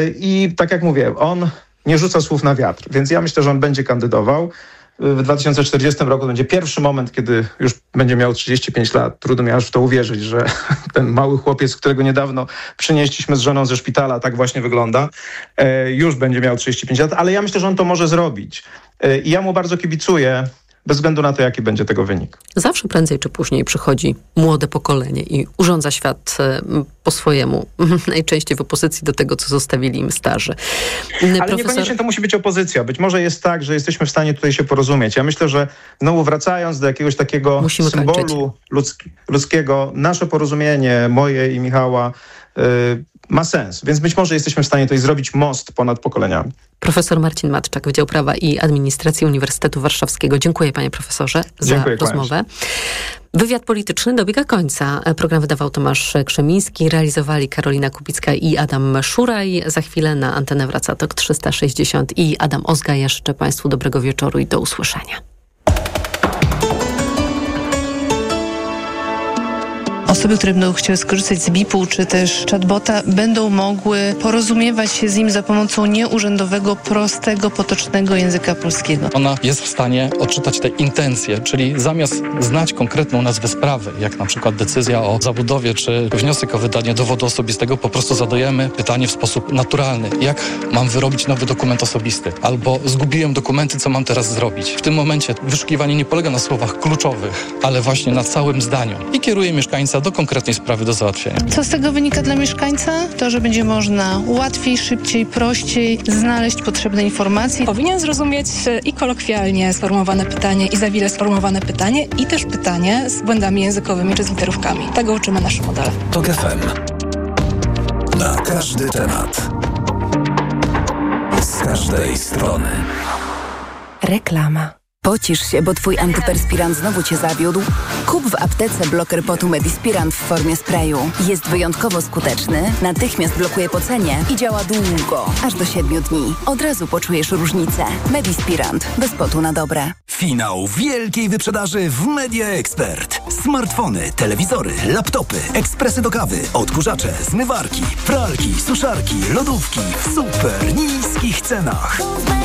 I tak jak mówię, on nie rzuca słów na wiatr, więc ja myślę, że on będzie kandydował. W dwa tysiące czterdziestym roku będzie pierwszy moment, kiedy już będzie miał trzydzieści pięć lat. Trudno mi aż w to uwierzyć, że ten mały chłopiec, którego niedawno przynieśliśmy z żoną ze szpitala, tak właśnie wygląda, już będzie miał trzydzieści pięć lat, ale ja myślę, że on to może zrobić. I ja mu bardzo kibicuję, bez względu na to, jaki będzie tego wynik. Zawsze prędzej czy później przychodzi młode pokolenie i urządza świat po swojemu, najczęściej w opozycji do tego, co zostawili im starzy. Ale Profesor... niekoniecznie to musi być opozycja. Być może jest tak, że jesteśmy w stanie tutaj się porozumieć. Ja myślę, że znowu wracając do jakiegoś takiego Musimy symbolu ludzki, ludzkiego, nasze porozumienie, moje i Michała, yy, ma sens. Więc być może jesteśmy w stanie tutaj zrobić most ponad pokoleniami. Profesor Marcin Matczak, Wydział Prawa i Administracji Uniwersytetu Warszawskiego. Dziękuję, panie profesorze, za Dziękuję, rozmowę. kłaniam. Wywiad polityczny dobiega końca. Program wydawał Tomasz Krzemiński, realizowali Karolina Kubicka i Adam Szuraj. Za chwilę na antenę wraca Tok trzysta sześćdziesiąt i Adam Ozga. Ja życzę państwu dobrego wieczoru i do usłyszenia. osoby, które będą chciały skorzystać z B I P-u czy też chatbota, będą mogły porozumiewać się z nim za pomocą nieurzędowego, prostego, potocznego języka polskiego. Ona jest w stanie odczytać te intencje, czyli zamiast znać konkretną nazwę sprawy, jak na przykład decyzja o zabudowie czy wniosek o wydanie dowodu osobistego, po prostu zadajemy pytanie w sposób naturalny. Jak mam wyrobić nowy dokument osobisty? Albo zgubiłem dokumenty, co mam teraz zrobić? W tym momencie wyszukiwanie nie polega na słowach kluczowych, ale właśnie na całym zdaniu i kieruje mieszkańca do konkretnej sprawy do załatwienia. Co z tego wynika dla mieszkańca? To, że będzie można łatwiej, szybciej, prościej znaleźć potrzebne informacje. Powinien zrozumieć i kolokwialnie sformułowane pytanie, i za wiele sformułowane pytanie, i też pytanie z błędami językowymi czy z literówkami. Tego uczymy nasze modele. TOK F M. Na każdy temat. Z każdej strony. Reklama. Pocisz się, bo twój antyperspirant znowu cię zawiódł? Kup w aptece bloker potu Medispirant w formie sprayu. Jest wyjątkowo skuteczny, natychmiast blokuje pocenie i działa długo, aż do siedmiu dni. Od razu poczujesz różnicę. Medispirant. Bez potu na dobre. Finał wielkiej wyprzedaży w Media Expert. Smartfony, telewizory, laptopy, ekspresy do kawy, odkurzacze, zmywarki, pralki, suszarki, lodówki w super niskich cenach.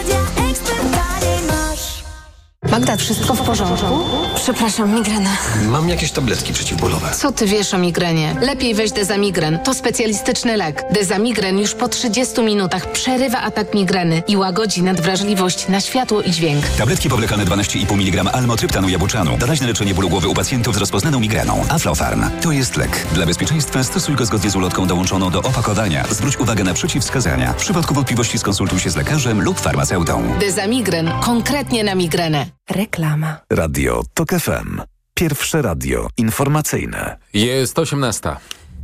Magda, wszystko w porządku? Przepraszam, migrena. Mam jakieś tabletki przeciwbólowe. Co ty wiesz o migrenie? Lepiej weź Dezamigren. To specjalistyczny lek. Dezamigren już po trzydziestu minutach przerywa atak migreny i łagodzi nadwrażliwość na światło i dźwięk. Tabletki powlekane dwanaście i pół miligrama almotryptanu jabłczanu. Doraźne leczenie bólu głowy u pacjentów z rozpoznaną migreną. Aflofarm. To jest lek. Dla bezpieczeństwa stosuj go zgodnie z ulotką dołączoną do opakowania. Zwróć uwagę na przeciwwskazania. W przypadku wątpliwości skonsultuj się z lekarzem lub farmaceutą. Dezamigren. Konkretnie na migrenę. Reklama. Radio TOK F M. Pierwsze radio informacyjne. Jest osiemnasta.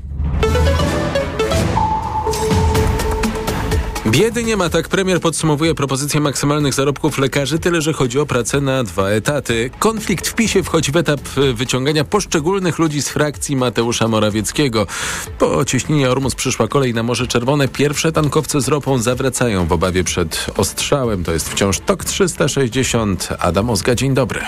Biedy nie ma, tak premier podsumowuje propozycję maksymalnych zarobków lekarzy, tyle że chodzi o pracę na dwa etaty. Konflikt w PiSie wchodzi w etap wyciągania poszczególnych ludzi z frakcji Mateusza Morawieckiego. Po cieśninie Ormus przyszła kolej na Morze Czerwone. Pierwsze tankowce z ropą zawracają w obawie przed ostrzałem. To jest wciąż TOK trzysta sześćdziesiąt. Adam Ozga, dzień dobry.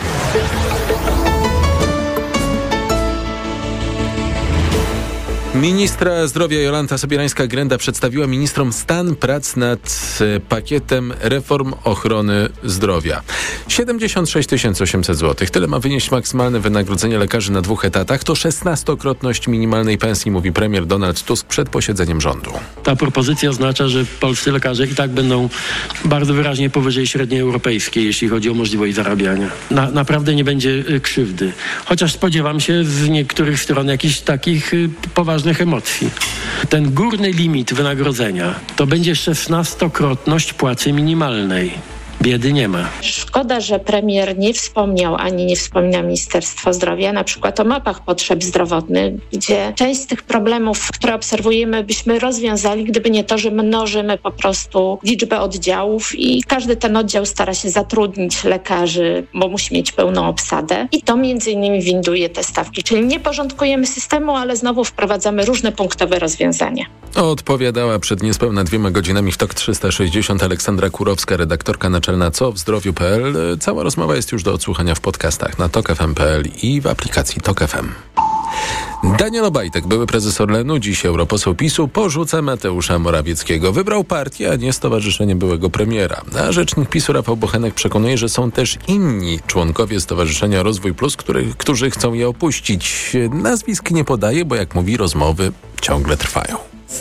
Ministra zdrowia Jolanta Sobierańska-Grenda przedstawiła ministrom stan prac nad pakietem reform ochrony zdrowia. siedemdziesiąt sześć tysięcy osiemset złotych. Tyle ma wynieść maksymalne wynagrodzenie lekarzy na dwóch etatach. To szesnastokrotność minimalnej pensji, mówi premier Donald Tusk przed posiedzeniem rządu. Ta propozycja oznacza, że polscy lekarze i tak będą bardzo wyraźnie powyżej średniej europejskiej, jeśli chodzi o możliwość zarabiania. Na, naprawdę nie będzie krzywdy. Chociaż spodziewam się z niektórych stron jakichś takich poważnych emocji. Ten górny limit wynagrodzenia to będzie szesnastokrotność płacy minimalnej. Biedy nie ma. Szkoda, że premier nie wspomniał, ani nie wspomina Ministerstwo Zdrowia, na przykład o mapach potrzeb zdrowotnych, gdzie część z tych problemów, które obserwujemy, byśmy rozwiązali, gdyby nie to, że mnożymy po prostu liczbę oddziałów i każdy ten oddział stara się zatrudnić lekarzy, bo musi mieć pełną obsadę i to między innymi winduje te stawki. Czyli nie porządkujemy systemu, ale znowu wprowadzamy różne punktowe rozwiązania. Odpowiadała przed niespełna dwiema godzinami w TOK trzysta sześćdziesiąt Aleksandra Kurowska, redaktorka naczelna co w zdrowiu kropka p l. Cała rozmowa jest już do odsłuchania w podcastach na tok f m kropka p l i w aplikacji TOK F M. Daniel Obajtek, były prezes Orlenu, dziś europoseł PiSu, porzuca Mateusza Morawieckiego. Wybrał partię, a nie stowarzyszenie byłego premiera. A rzecznik PiSu Rafał Bochenek przekonuje, że są też inni członkowie Stowarzyszenia Rozwój Plus, który, którzy chcą je opuścić. Nazwisk nie podaje, bo jak mówi, rozmowy ciągle trwają.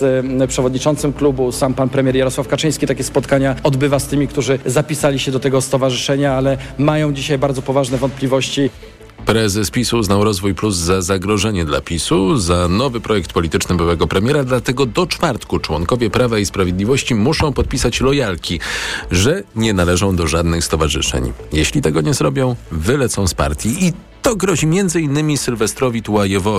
Z przewodniczącym klubu, sam pan premier Jarosław Kaczyński takie spotkania odbywa z tymi, którzy zapisali się do tego stowarzyszenia, ale mają dzisiaj bardzo poważne wątpliwości. Prezes PiSu uznał Rozwój Plus za zagrożenie dla PiSu, za nowy projekt polityczny byłego premiera, dlatego do czwartku członkowie Prawa i Sprawiedliwości muszą podpisać lojalki, że nie należą do żadnych stowarzyszeń. Jeśli tego nie zrobią, wylecą z partii i to grozi między innymi Sylwestrowi Tułajewowi,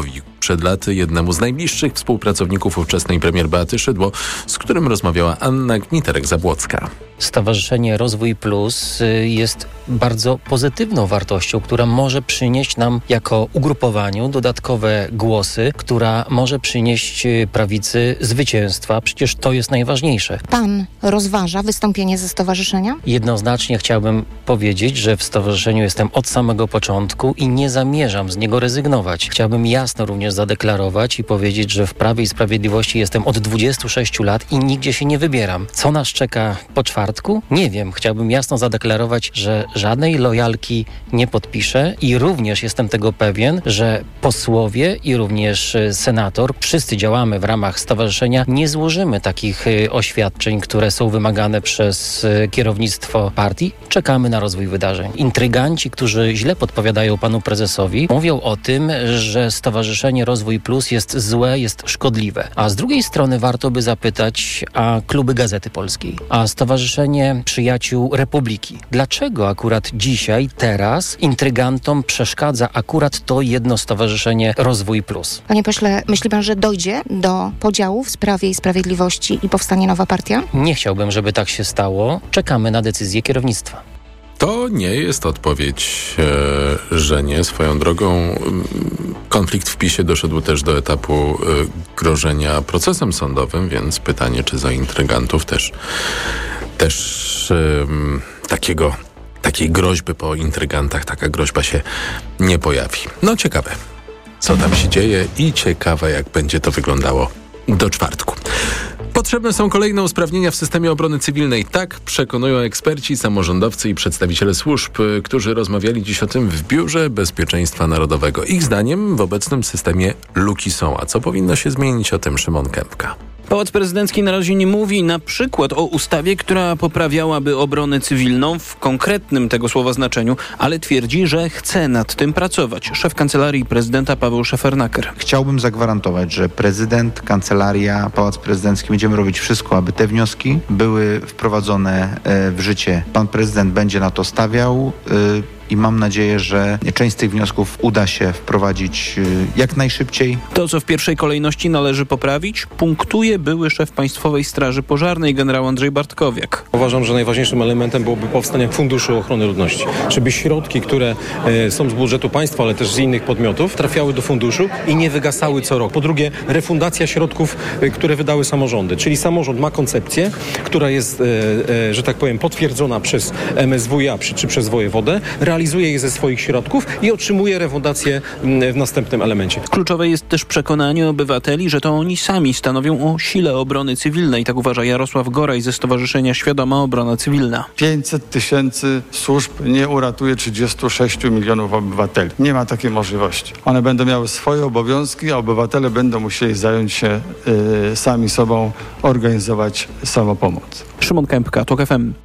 przed laty jednemu z najbliższych współpracowników ówczesnej premier Beaty Szydło, z którym rozmawiała Anna Gniterek-Zabłocka. Stowarzyszenie Rozwój Plus jest bardzo pozytywną wartością, która może przynieść nam jako ugrupowaniu dodatkowe głosy, która może przynieść prawicy zwycięstwa. Przecież to jest najważniejsze. Pan rozważa wystąpienie ze stowarzyszenia? Jednoznacznie chciałbym powiedzieć, że w stowarzyszeniu jestem od samego początku i nie zamierzam z niego rezygnować. Chciałbym jasno również zadeklarować i powiedzieć, że w Prawie i Sprawiedliwości jestem od dwudziestu sześciu lat i nigdzie się nie wybieram. Co nas czeka po czwartku? Nie wiem. Chciałbym jasno zadeklarować, że żadnej lojalki nie podpiszę i również jestem tego pewien, że posłowie i również senator, wszyscy działamy w ramach stowarzyszenia, nie złożymy takich oświadczeń, które są wymagane przez kierownictwo partii. Czekamy na rozwój wydarzeń. Intryganci, którzy źle podpowiadają panu prezesowi, mówią o tym, że Stowarzyszenie Rozwój Plus jest złe, jest szkodliwe. A z drugiej strony warto by zapytać, a kluby Gazety Polskiej, a Stowarzyszenie Przyjaciół Republiki. Dlaczego akurat dzisiaj, teraz intrygantom przeszkadza akurat to jedno stowarzyszenie Rozwój Plus? Panie pośle, myśli pan, że dojdzie do podziału w Prawie i Sprawiedliwości i powstanie nowa partia? Nie chciałbym, żeby tak się stało. Czekamy na decyzję kierownictwa. To nie jest odpowiedź, e, że nie. Swoją drogą e, konflikt w PiSie doszedł też do etapu e, grożenia procesem sądowym, więc pytanie, czy za intrygantów też, też e, takiego, takiej groźby po intrygantach, taka groźba się nie pojawi. No ciekawe, co tam się dzieje i ciekawe, jak będzie to wyglądało do czwartku. Potrzebne są kolejne usprawnienia w systemie obrony cywilnej. Tak przekonują eksperci, samorządowcy i przedstawiciele służb, którzy rozmawiali dziś o tym w Biurze Bezpieczeństwa Narodowego. Ich zdaniem w obecnym systemie luki są. A co powinno się zmienić? O tym Szymon Kępka. Pałac Prezydencki na razie nie mówi na przykład o ustawie, która poprawiałaby obronę cywilną w konkretnym tego słowa znaczeniu, ale twierdzi, że chce nad tym pracować. Szef Kancelarii Prezydenta Paweł Szefernaker. Chciałbym zagwarantować, że prezydent, kancelaria, Pałac Prezydencki będziemy robić wszystko, aby te wnioski były wprowadzone w życie. Pan prezydent będzie na to stawiał. I mam nadzieję, że część z tych wniosków uda się wprowadzić jak najszybciej. To, co w pierwszej kolejności należy poprawić, punktuje były szef Państwowej Straży Pożarnej generał Andrzej Bartkowiak. Uważam, że najważniejszym elementem byłoby powstanie Funduszu Ochrony Ludności. Żeby środki, które e, są z budżetu państwa, ale też z innych podmiotów, trafiały do funduszu i nie wygasały co rok. Po drugie, refundacja środków, e, które wydały samorządy. Czyli samorząd ma koncepcję, która jest, e, e, że tak powiem, potwierdzona przez M S W iA czy przez wojewodę, realizuje je ze swoich środków i otrzymuje refundację w następnym elemencie. Kluczowe jest też przekonanie obywateli, że to oni sami stanowią o sile obrony cywilnej. Tak uważa Jarosław Goraj ze Stowarzyszenia Świadoma Obrona Cywilna. pięćset tysięcy służb nie uratuje trzydziestu sześciu milionów obywateli. Nie ma takiej możliwości. One będą miały swoje obowiązki, a obywatele będą musieli zająć się y, sami sobą, organizować samopomoc. Szymon Kępka, TOK F M.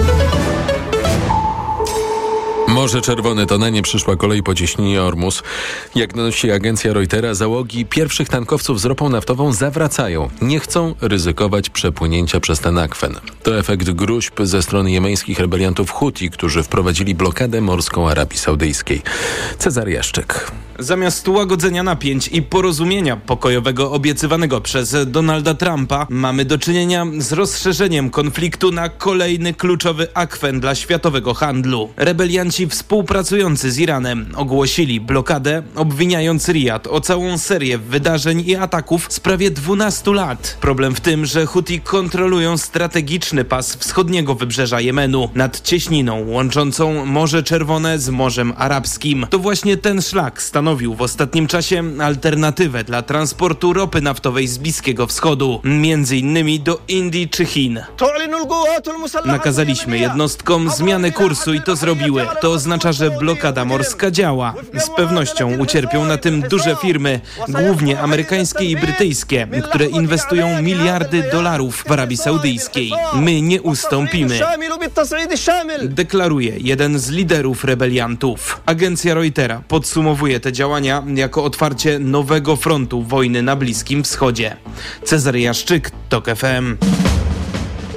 Morze Czerwone to na nie przyszła kolej po cieśninie Ormus. Jak donosi agencja Reutera, załogi pierwszych tankowców z ropą naftową zawracają. Nie chcą ryzykować przepłynięcia przez ten akwen. To efekt gruźb ze strony jemeńskich rebeliantów Huti, którzy wprowadzili blokadę morską Arabii Saudyjskiej. Cezary Jaszczyk. Zamiast łagodzenia napięć i porozumienia pokojowego obiecywanego przez Donalda Trumpa, mamy do czynienia z rozszerzeniem konfliktu na kolejny kluczowy akwen dla światowego handlu. Rebelianci współpracujący z Iranem ogłosili blokadę, obwiniając Rijad o całą serię wydarzeń i ataków z prawie dwunastu lat. Problem w tym, że Huti kontrolują strategiczny pas wschodniego wybrzeża Jemenu nad cieśniną łączącą Morze Czerwone z Morzem Arabskim. To właśnie ten szlak stanowił w ostatnim czasie alternatywę dla transportu ropy naftowej z Bliskiego Wschodu, między innymi do Indii czy Chin. Nakazaliśmy jednostkom zmianę kursu i to zrobiły. To oznacza, że blokada morska działa. Z pewnością ucierpią na tym duże firmy, głównie amerykańskie i brytyjskie, które inwestują miliardy dolarów w Arabii Saudyjskiej. My nie ustąpimy, deklaruje jeden z liderów rebeliantów. Agencja Reutera podsumowuje te działania jako otwarcie nowego frontu wojny na Bliskim Wschodzie. Cezary Jaszczyk, TOK F M.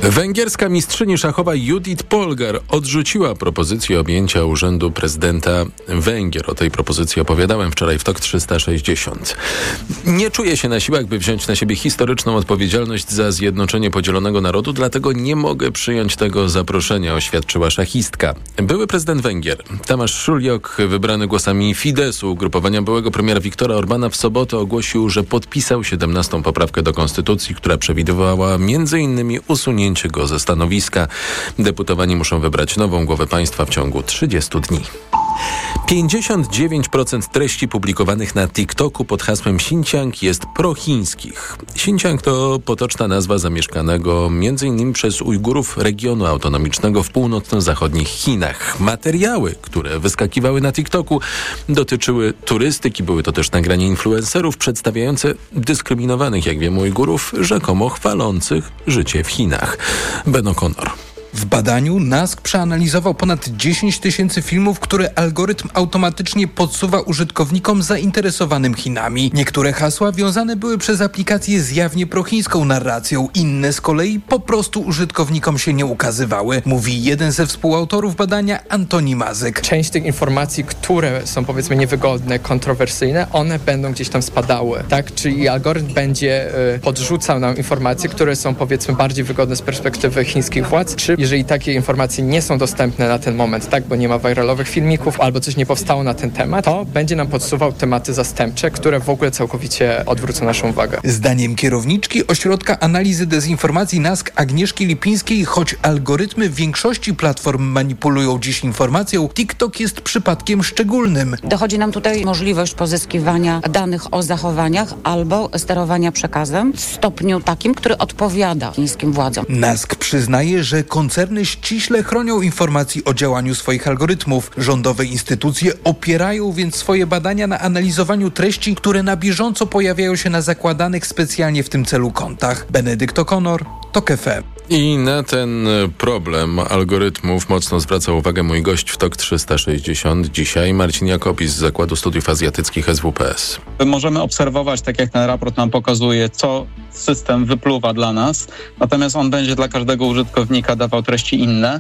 Węgierska mistrzyni szachowa Judith Polgar odrzuciła propozycję objęcia urzędu prezydenta Węgier. O tej propozycji opowiadałem wczoraj w Tok trzysta sześćdziesiąt. Nie czuję się na siłach, by wziąć na siebie historyczną odpowiedzialność za zjednoczenie podzielonego narodu, dlatego nie mogę przyjąć tego zaproszenia, oświadczyła szachistka. Były prezydent Węgier, Tamás Szujok, wybrany głosami Fidesu, ugrupowania byłego premiera Viktora Orbana, w sobotę ogłosił, że podpisał siedemnastą poprawkę do konstytucji, która przewidywała między innymi usunięcie go ze stanowiska. Deputowani muszą wybrać nową głowę państwa w ciągu trzydziestu dni. pięćdziesiąt dziewięć procent treści publikowanych na TikToku pod hasłem Xinjiang jest prochińskich. Xinjiang to potoczna nazwa zamieszkanego m.in. przez Ujgurów regionu autonomicznego w północno-zachodnich Chinach. Materiały, które wyskakiwały na TikToku, dotyczyły turystyki. Były to też nagrania influencerów przedstawiające dyskryminowanych, jak wiemy, Ujgurów, rzekomo chwalących życie w Chinach. Ben O'Connor. W badaniu NASK przeanalizował ponad dziesięć tysięcy filmów, które algorytm automatycznie podsuwa użytkownikom zainteresowanym Chinami. Niektóre hasła wiązane były przez aplikację z jawnie prochińską narracją, inne z kolei po prostu użytkownikom się nie ukazywały, mówi jeden ze współautorów badania, Antoni Mazyk. Część tych informacji, które są powiedzmy niewygodne, kontrowersyjne, one będą gdzieś tam spadały, tak? Czyli algorytm będzie y, podrzucał nam informacje, które są powiedzmy bardziej wygodne z perspektywy chińskich władz, czy jeżeli takie informacje nie są dostępne na ten moment, tak, bo nie ma viralowych filmików albo coś nie powstało na ten temat, to będzie nam podsuwał tematy zastępcze, które w ogóle całkowicie odwrócą naszą uwagę. Zdaniem kierowniczki Ośrodka Analizy Dezinformacji NASK Agnieszki Lipińskiej, choć algorytmy większości platform manipulują dziś informacją, TikTok jest przypadkiem szczególnym. Dochodzi nam tutaj możliwość pozyskiwania danych o zachowaniach albo sterowania przekazem w stopniu takim, który odpowiada chińskim władzom. NASK przyznaje, że koncerny ściśle chronią informacji o działaniu swoich algorytmów. Rządowe instytucje opierają więc swoje badania na analizowaniu treści, które na bieżąco pojawiają się na zakładanych specjalnie w tym celu kontach. Benedykt O'Connor, Tok F M. I na ten problem algorytmów mocno zwraca uwagę mój gość w Tok trzysta sześćdziesiąt dzisiaj, Marcin Jakopis z Zakładu Studiów Azjatyckich S W P S. Możemy obserwować, tak jak ten raport nam pokazuje, co system wypluwa dla nas, natomiast on będzie dla każdego użytkownika dawał treści inne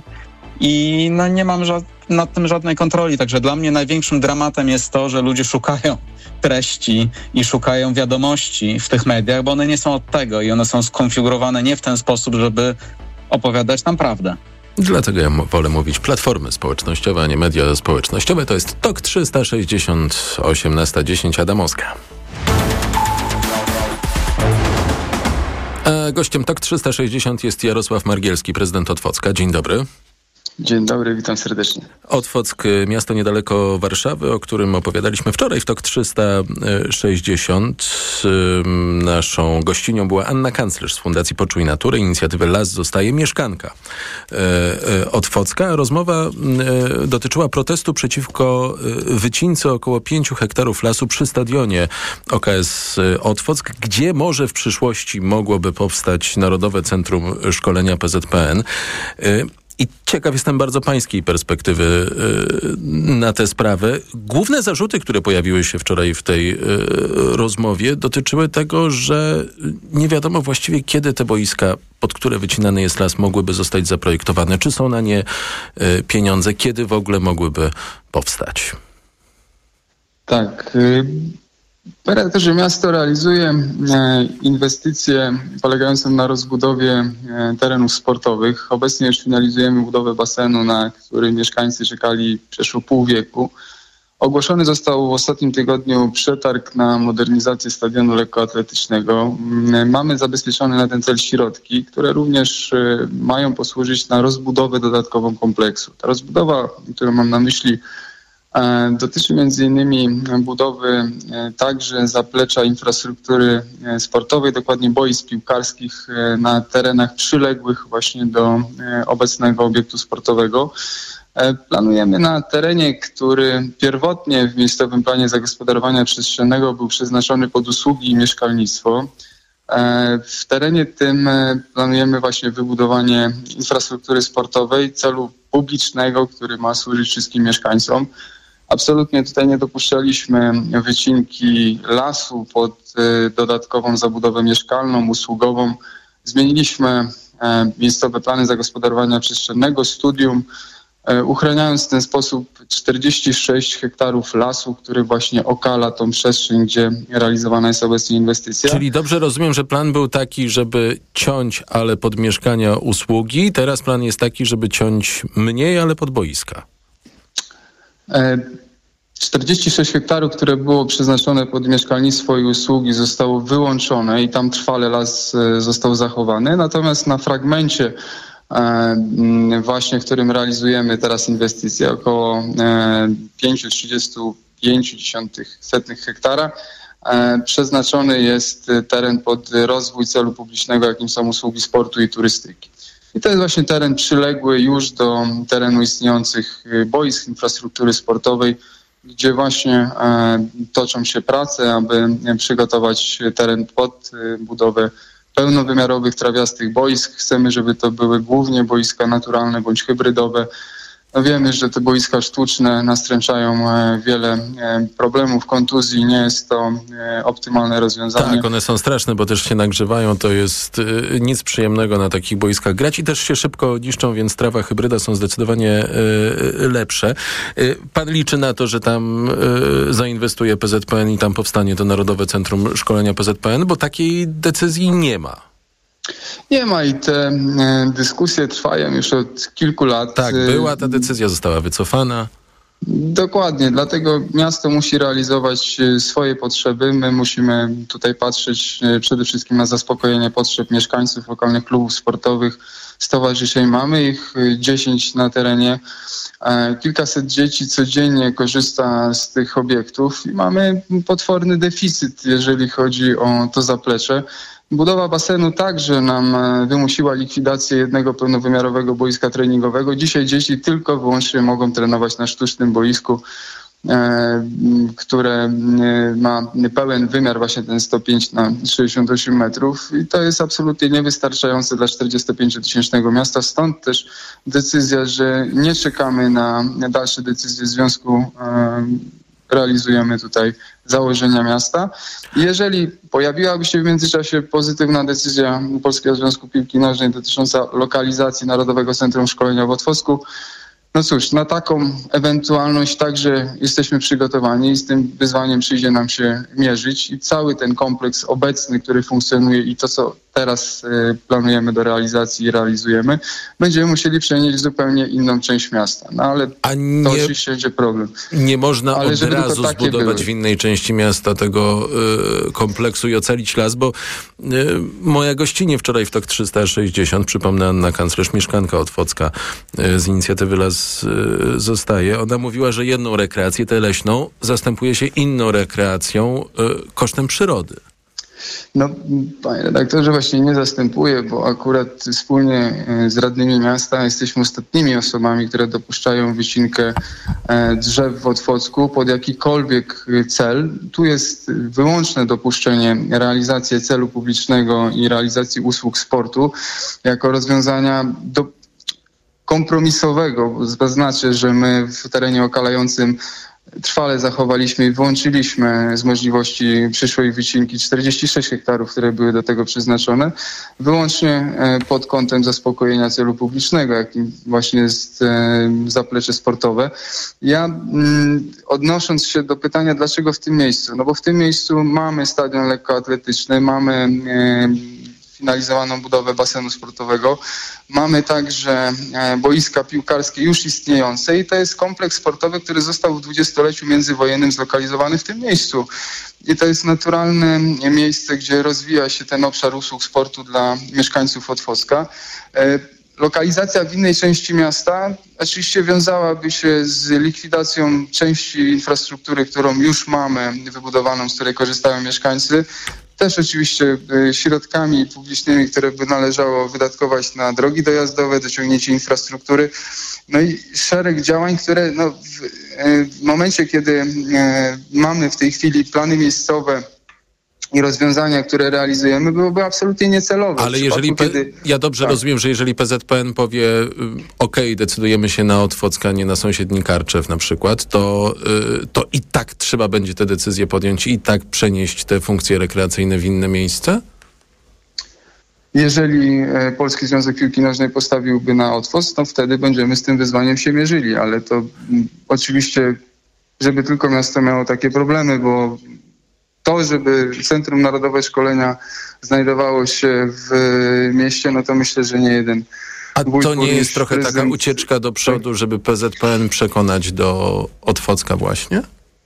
i no nie mam ża- nad tym żadnej kontroli, także dla mnie największym dramatem jest to, że ludzie szukają treści i szukają wiadomości w tych mediach, bo one nie są od tego i one są skonfigurowane nie w ten sposób, żeby opowiadać nam prawdę. Dlatego ja wolę mówić platformy społecznościowe, a nie media społecznościowe. To jest Tok trzysta sześćdziesiąt, osiemnasta dziesięć, Adamowska. A gościem Tok trzysta sześćdziesiąt jest Jarosław Margielski, prezydent Otwocka. Dzień dobry. Dzień dobry, witam serdecznie. Otwock, miasto niedaleko Warszawy, o którym opowiadaliśmy wczoraj w Tok trzysta sześćdziesiąt. Naszą gościnią była Anna Kanclerz z Fundacji Poczuj Naturę, inicjatywy Las zostaje mieszkanka Otwocka. Rozmowa dotyczyła protestu przeciwko wycince około pięciu hektarów lasu przy stadionie O K S Otwock, gdzie może w przyszłości mogłoby powstać Narodowe Centrum Szkolenia P Z P N. I ciekaw jestem bardzo pańskiej perspektywy yy, na tę sprawę. Główne zarzuty, które pojawiły się wczoraj w tej yy, rozmowie, dotyczyły tego, że nie wiadomo właściwie, kiedy te boiska, pod które wycinany jest las, mogłyby zostać zaprojektowane. Czy są na nie yy, pieniądze? Kiedy w ogóle mogłyby powstać? Tak. Y- Że miasto realizuje inwestycje polegające na rozbudowie terenów sportowych. Obecnie już finalizujemy budowę basenu, na który mieszkańcy czekali przeszło pół wieku. Ogłoszony został w ostatnim tygodniu przetarg na modernizację stadionu lekkoatletycznego. Mamy zabezpieczone na ten cel środki, które również mają posłużyć na rozbudowę dodatkową kompleksu. Ta rozbudowa, którą mam na myśli, dotyczy między innymi budowy także zaplecza infrastruktury sportowej, dokładnie boisk piłkarskich na terenach przyległych właśnie do obecnego obiektu sportowego. Planujemy na terenie, który pierwotnie w miejscowym planie zagospodarowania przestrzennego był przeznaczony pod usługi i mieszkalnictwo. W terenie tym planujemy właśnie wybudowanie infrastruktury sportowej celu publicznego, który ma służyć wszystkim mieszkańcom. Absolutnie tutaj nie dopuszczaliśmy wycinki lasu pod y, dodatkową zabudowę mieszkalną, usługową. Zmieniliśmy miejscowe plany zagospodarowania przestrzennego, studium, uchraniając w ten sposób czterdzieści sześć hektarów lasu, który właśnie okala tą przestrzeń, gdzie realizowana jest obecnie inwestycja. Czyli dobrze rozumiem, że plan był taki, żeby ciąć, ale pod mieszkania, usługi. Teraz plan jest taki, żeby ciąć mniej, ale pod boiska. czterdzieści sześć hektarów, które było przeznaczone pod mieszkalnictwo i usługi, zostało wyłączone i tam trwale las został zachowany. Natomiast na fragmencie właśnie, w którym realizujemy teraz inwestycje, około pięć przecinek trzydzieści pięć hektara, przeznaczony jest teren pod rozwój celu publicznego, jakim są usługi sportu i turystyki. I to jest właśnie teren przyległy już do terenu istniejących boisk infrastruktury sportowej, gdzie właśnie toczą się prace, aby przygotować teren pod budowę pełnowymiarowych, trawiastych boisk. Chcemy, żeby to były głównie boiska naturalne bądź hybrydowe. No wiemy, że te boiska sztuczne nastręczają wiele problemów, kontuzji. Nie jest to optymalne rozwiązanie. Tak, one są straszne, bo też się nagrzewają. To jest nic przyjemnego na takich boiskach grać i też się szybko niszczą, więc trawa, hybryda są zdecydowanie lepsze. Pan liczy na to, że tam zainwestuje P Z P N i tam powstanie to Narodowe Centrum Szkolenia P Z P N, bo takiej decyzji nie ma. Nie ma i te e, dyskusje trwają już od kilku lat. Tak, była ta decyzja, została wycofana. Dokładnie, dlatego miasto musi realizować swoje potrzeby. My musimy tutaj patrzeć przede wszystkim na zaspokojenie potrzeb mieszkańców, lokalnych klubów sportowych, stowarzyszeń. Mamy ich dziesięć na terenie. Kilkaset dzieci codziennie korzysta z tych obiektów i mamy potworny deficyt, jeżeli chodzi o to zaplecze. Budowa basenu także nam wymusiła likwidację jednego pełnowymiarowego boiska treningowego. Dzisiaj dzieci tylko wyłącznie mogą trenować na sztucznym boisku, e, które ma pełen wymiar, właśnie ten sto pięć na sześćdziesiąt osiem metrów i to jest absolutnie niewystarczające dla czterdziestopięciotysięcznego miasta. Stąd też decyzja, że nie czekamy na dalsze decyzje w związku e, realizujemy tutaj założenia miasta. Jeżeli pojawiłaby się w międzyczasie pozytywna decyzja Polskiego Związku Piłki Nożnej dotycząca lokalizacji Narodowego Centrum Szkolenia w Otwocku, no cóż, na taką ewentualność także jesteśmy przygotowani i z tym wyzwaniem przyjdzie nam się mierzyć i cały ten kompleks obecny, który funkcjonuje i to, co teraz y, planujemy do realizacji i realizujemy, będziemy musieli przenieść w zupełnie inną część miasta. No ale A nie, to oczywiście będzie problem. Nie można ale od razu zbudować były. w innej części miasta tego y, kompleksu i ocalić las, bo y, moja gościnie wczoraj w Tok trzysta sześćdziesiąt, przypomnę, Anna Kanclerz, mieszkanka Otwocka y, z inicjatywy Las y, Zostaje, ona mówiła, że jedną rekreację, tę leśną, zastępuje się inną rekreacją y, kosztem przyrody. No, panie redaktorze, właśnie nie zastępuję, bo akurat wspólnie z radnymi miasta jesteśmy ostatnimi osobami, które dopuszczają wycinkę drzew w Otwocku pod jakikolwiek cel. Tu jest wyłączne dopuszczenie realizacji celu publicznego i realizacji usług sportu jako rozwiązania do kompromisowego. Zaznaczę, że my w terenie okalającym trwale zachowaliśmy i wyłączyliśmy z możliwości przyszłej wycinki czterdzieści sześć hektarów, które były do tego przeznaczone, wyłącznie pod kątem zaspokojenia celu publicznego, jakim właśnie jest zaplecze sportowe. Ja odnosząc się do pytania, dlaczego w tym miejscu? No bo w tym miejscu mamy stadion lekkoatletyczny, mamy finalizowaną budowę basenu sportowego. Mamy także boiska piłkarskie już istniejące i to jest kompleks sportowy, który został w dwudziestoleciu międzywojennym zlokalizowany w tym miejscu. I to jest naturalne miejsce, gdzie rozwija się ten obszar usług sportu dla mieszkańców Otwocka. Lokalizacja w innej części miasta oczywiście wiązałaby się z likwidacją części infrastruktury, którą już mamy wybudowaną, z której korzystają mieszkańcy. Też oczywiście środkami publicznymi, które by należało wydatkować na drogi dojazdowe, dociągnięcie infrastruktury. No i szereg działań, które no, w, w momencie, kiedy mamy w tej chwili plany miejscowe i rozwiązania, które realizujemy, byłoby absolutnie niecelowe. Ale jeżeli, P- kiedy... ja dobrze tak. rozumiem, że jeżeli P Z P N powie ok, decydujemy się na Otwock, a nie na sąsiedni Karczew na przykład, to, y, to i tak trzeba będzie te decyzje podjąć i tak przenieść te funkcje rekreacyjne w inne miejsce? Jeżeli Polski Związek Piłki Nożnej postawiłby na otwoc, to wtedy będziemy z tym wyzwaniem się mierzyli, ale to m, oczywiście, żeby tylko miasto miało takie problemy, bo to, żeby Centrum Narodowe Szkolenia znajdowało się w mieście, no to myślę, że nie jeden. A to nie jest trochę prezydent... taka ucieczka do przodu, żeby P Z P N przekonać do Otwocka właśnie?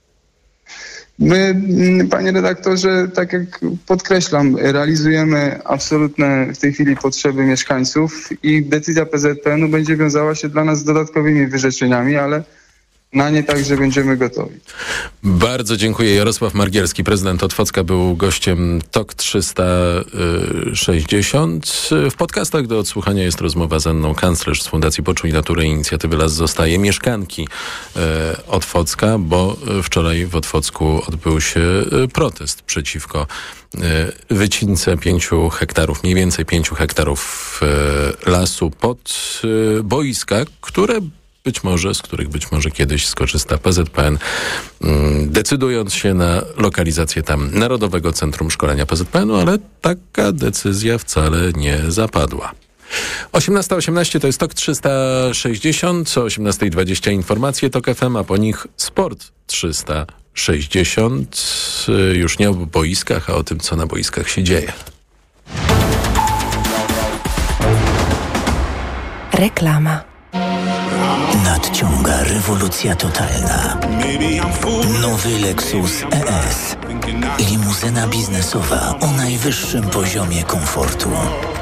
My, panie redaktorze, tak jak podkreślam, realizujemy absolutne w tej chwili potrzeby mieszkańców i decyzja P Z P N u będzie wiązała się dla nas z dodatkowymi wyrzeczeniami, ale na nie także będziemy gotowi. Bardzo dziękuję. Jarosław Margielski, prezydent Otwocka, był gościem T O K trzysta sześćdziesiąt. W podcastach do odsłuchania jest rozmowa z Anną Kanclerz z Fundacji Poczuj Naturę i Inicjatywy Las Zostaje, mieszkanki e, Otwocka, bo wczoraj w Otwocku odbył się protest przeciwko e, wycince pięciu hektarów, mniej więcej pięciu hektarów e, lasu pod e, boiska, które być może, z których być może kiedyś skorzysta P Z P N, decydując się na lokalizację tam Narodowego Centrum Szkolenia P Z P N u, ale taka decyzja wcale nie zapadła. osiemnasta osiemnaście to jest T O K trzysta sześćdziesiąt, o osiemnasta dwadzieścia informacje T O K F M, a po nich Sport trzysta sześćdziesiąt. Już nie o boiskach, a o tym, co na boiskach się dzieje. Reklama. Nadciąga rewolucja totalna. Nowy Lexus E S. Limuzyna biznesowa o najwyższym poziomie komfortu.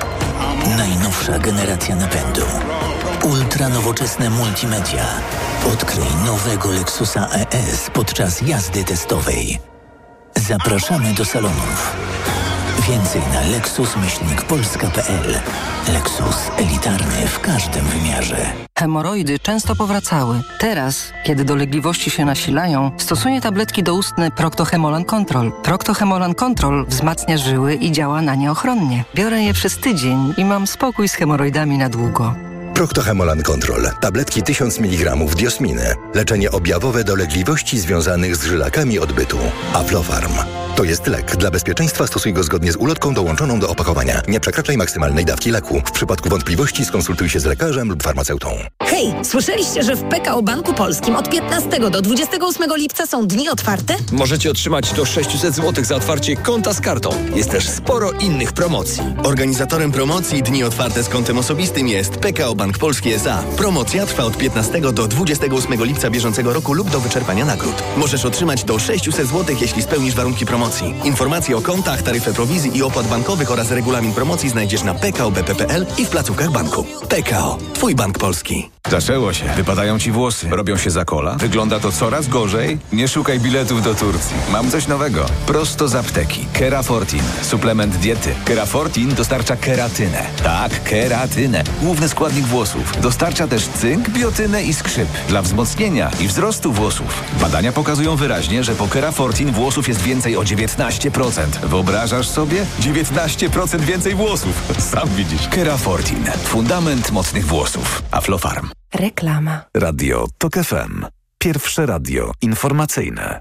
Najnowsza generacja napędu. Ultra nowoczesne multimedia. Odkryj nowego Lexusa E S podczas jazdy testowej. Zapraszamy do salonów. Więcej na lexus myślnik polska kropka p l. Lexus elitarny w każdym wymiarze. Hemoroidy często powracały. Teraz, kiedy dolegliwości się nasilają, stosuję tabletki doustne Procto-Hemolan Control. Procto-Hemolan Control wzmacnia żyły i działa na nie ochronnie. Biorę je przez tydzień i mam spokój z hemoroidami na długo. Procto-Hemolan Control. Tabletki tysiąc miligramów diosminy. Leczenie objawowe dolegliwości związanych z żylakami odbytu. Aflofarm. To jest lek. Dla bezpieczeństwa stosuj go zgodnie z ulotką dołączoną do opakowania. Nie przekraczaj maksymalnej dawki leku. W przypadku wątpliwości skonsultuj się z lekarzem lub farmaceutą. Hej, słyszeliście, że w P K O Banku Polskim od piętnastego do dwudziestego ósmego lipca są dni otwarte? Możecie otrzymać do sześćset złotych za otwarcie konta z kartą. Jest też sporo innych promocji. Organizatorem promocji Dni Otwarte z kontem osobistym jest P K O Bank Polski S A. Promocja trwa od piętnastego do dwudziestego ósmego lipca bieżącego roku lub do wyczerpania nagród. Możesz otrzymać do sześćset złotych, jeśli spełnisz warunki promocji. Informacje o kontach, taryfę prowizji i opłat bankowych oraz regulamin promocji znajdziesz na p k o b p kropka p l i w placówkach banku. P K O. Twój bank polski. Zaczęło się. Wypadają ci włosy. Robią się za kola. Wygląda to coraz gorzej. Nie szukaj biletów do Turcji. Mam coś nowego. Prosto z apteki. Kerafortin. Suplement diety. Kerafortin dostarcza keratynę. Tak, keratynę. Główny składnik włosów. Dostarcza też cynk, biotynę i skrzyp. Dla wzmocnienia i wzrostu włosów. Badania pokazują wyraźnie, że po Kerafortin włosów jest więcej o dziewiętnaście procent. Wyobrażasz sobie? dziewiętnaście procent więcej włosów. Sam widzisz. Kerafortin. Fundament mocnych włosów. Aflofarm. Reklama. Radio T O K F M. Pierwsze radio informacyjne.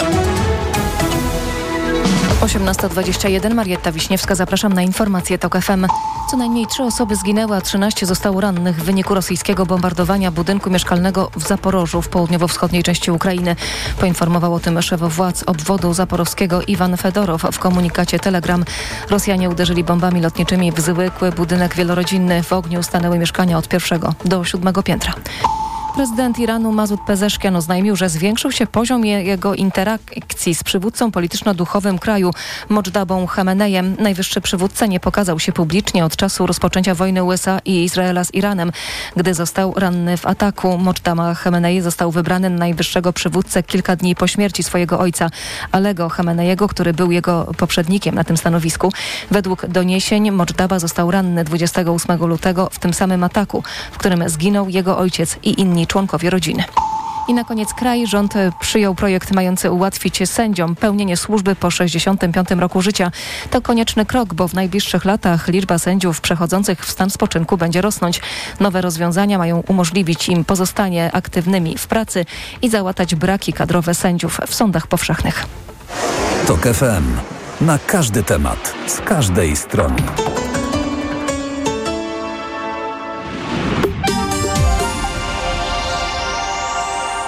osiemnasta dwadzieścia jeden, Marietta Wiśniewska, zapraszam na informacje T O K F M. Co najmniej trzy osoby zginęły, a trzynaście zostało rannych w wyniku rosyjskiego bombardowania budynku mieszkalnego w Zaporożu w południowo-wschodniej części Ukrainy. Poinformował o tym szef władz obwodu zaporowskiego Iwan Fedorow w komunikacie Telegram. Rosjanie uderzyli bombami lotniczymi w zwykły budynek wielorodzinny. W ogniu stanęły mieszkania od pierwszego do siódmego piętra. Prezydent Iranu Masud Pezeszkian oznajmił, że zwiększył się poziom jego interakcji z przywódcą polityczno-duchowym kraju, Modżdabą Chamenejem. Najwyższy przywódca nie pokazał się publicznie od czasu rozpoczęcia wojny U S A i Izraela z Iranem, gdy został ranny w ataku. Modżdaba Chamenei został wybrany na najwyższego przywódcę kilka dni po śmierci swojego ojca, Alego Chameneiego, który był jego poprzednikiem na tym stanowisku. Według doniesień Modżdaba został ranny dwudziestego ósmego lutego w tym samym ataku, w którym zginął jego ojciec i inni członkowie rodziny. I na koniec kraj. Rząd przyjął projekt mający ułatwić sędziom pełnienie służby po sześćdziesiątym piątym roku życia. To konieczny krok, bo w najbliższych latach liczba sędziów przechodzących w stan spoczynku będzie rosnąć. Nowe rozwiązania mają umożliwić im pozostanie aktywnymi w pracy i załatać braki kadrowe sędziów w sądach powszechnych. T O K F M. Na każdy temat, z każdej strony.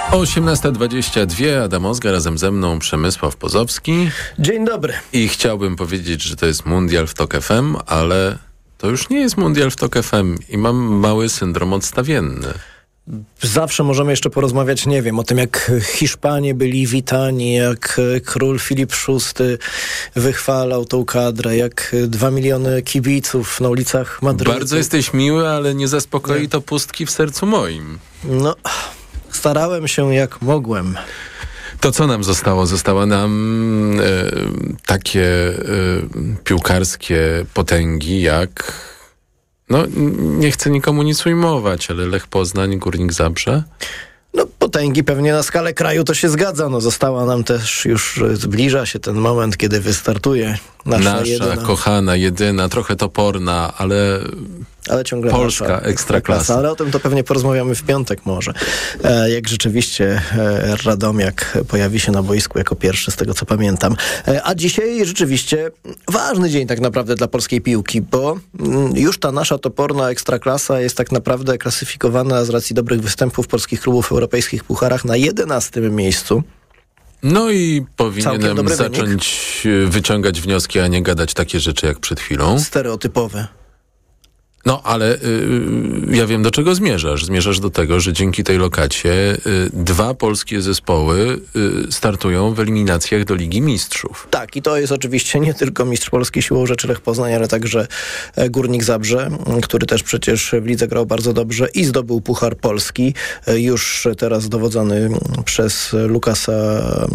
osiemnasta dwadzieścia dwa, Adam Ozga, razem ze mną Przemysław Pozowski. Dzień dobry. I chciałbym powiedzieć, że to jest mundial w Tok F M, ale to już nie jest mundial w Tok F M i mam mały syndrom odstawienny. Zawsze możemy jeszcze porozmawiać, nie wiem, o tym, jak Hiszpanie byli witani, jak król Filip szósty wychwalał tą kadrę, jak dwa miliony kibiców na ulicach Madrytu. Bardzo jesteś miły, ale nie zaspokoi nie. to pustki w sercu moim. No, starałem się jak mogłem. To co nam zostało? Zostały nam e, takie e, piłkarskie potęgi jak... No, nie chcę nikomu nic ujmować, ale Lech Poznań, Górnik Zabrze? No, potęgi pewnie na skalę kraju to się zgadza. No, została nam też, już zbliża się ten moment, kiedy wystartuje nasza, nasza jedyna. kochana, jedyna, trochę toporna, ale... Ale ciągle polska nasza ekstraklasa. Ale o tym to pewnie porozmawiamy w piątek może. E, jak rzeczywiście e, Radomiak pojawi się na boisku jako pierwszy, z tego co pamiętam. E, a dzisiaj rzeczywiście ważny dzień tak naprawdę dla polskiej piłki, bo m, już ta nasza toporna ekstraklasa jest tak naprawdę klasyfikowana z racji dobrych występów polskich klubów w europejskich pucharach na jedenastym miejscu. No i powinienem zacząć wynik. wyciągać wnioski, a nie gadać takie rzeczy jak przed chwilą. Stereotypowe. No, ale y, ja wiem, do czego zmierzasz. Zmierzasz do tego, że dzięki tej lokacie y, dwa polskie zespoły y, startują w eliminacjach do Ligi Mistrzów. Tak, i to jest oczywiście nie tylko mistrz Polski siłą rzeczy Lech Poznań, ale także Górnik Zabrze, który też przecież w lidze grał bardzo dobrze i zdobył Puchar Polski, już teraz dowodzony przez Lukasa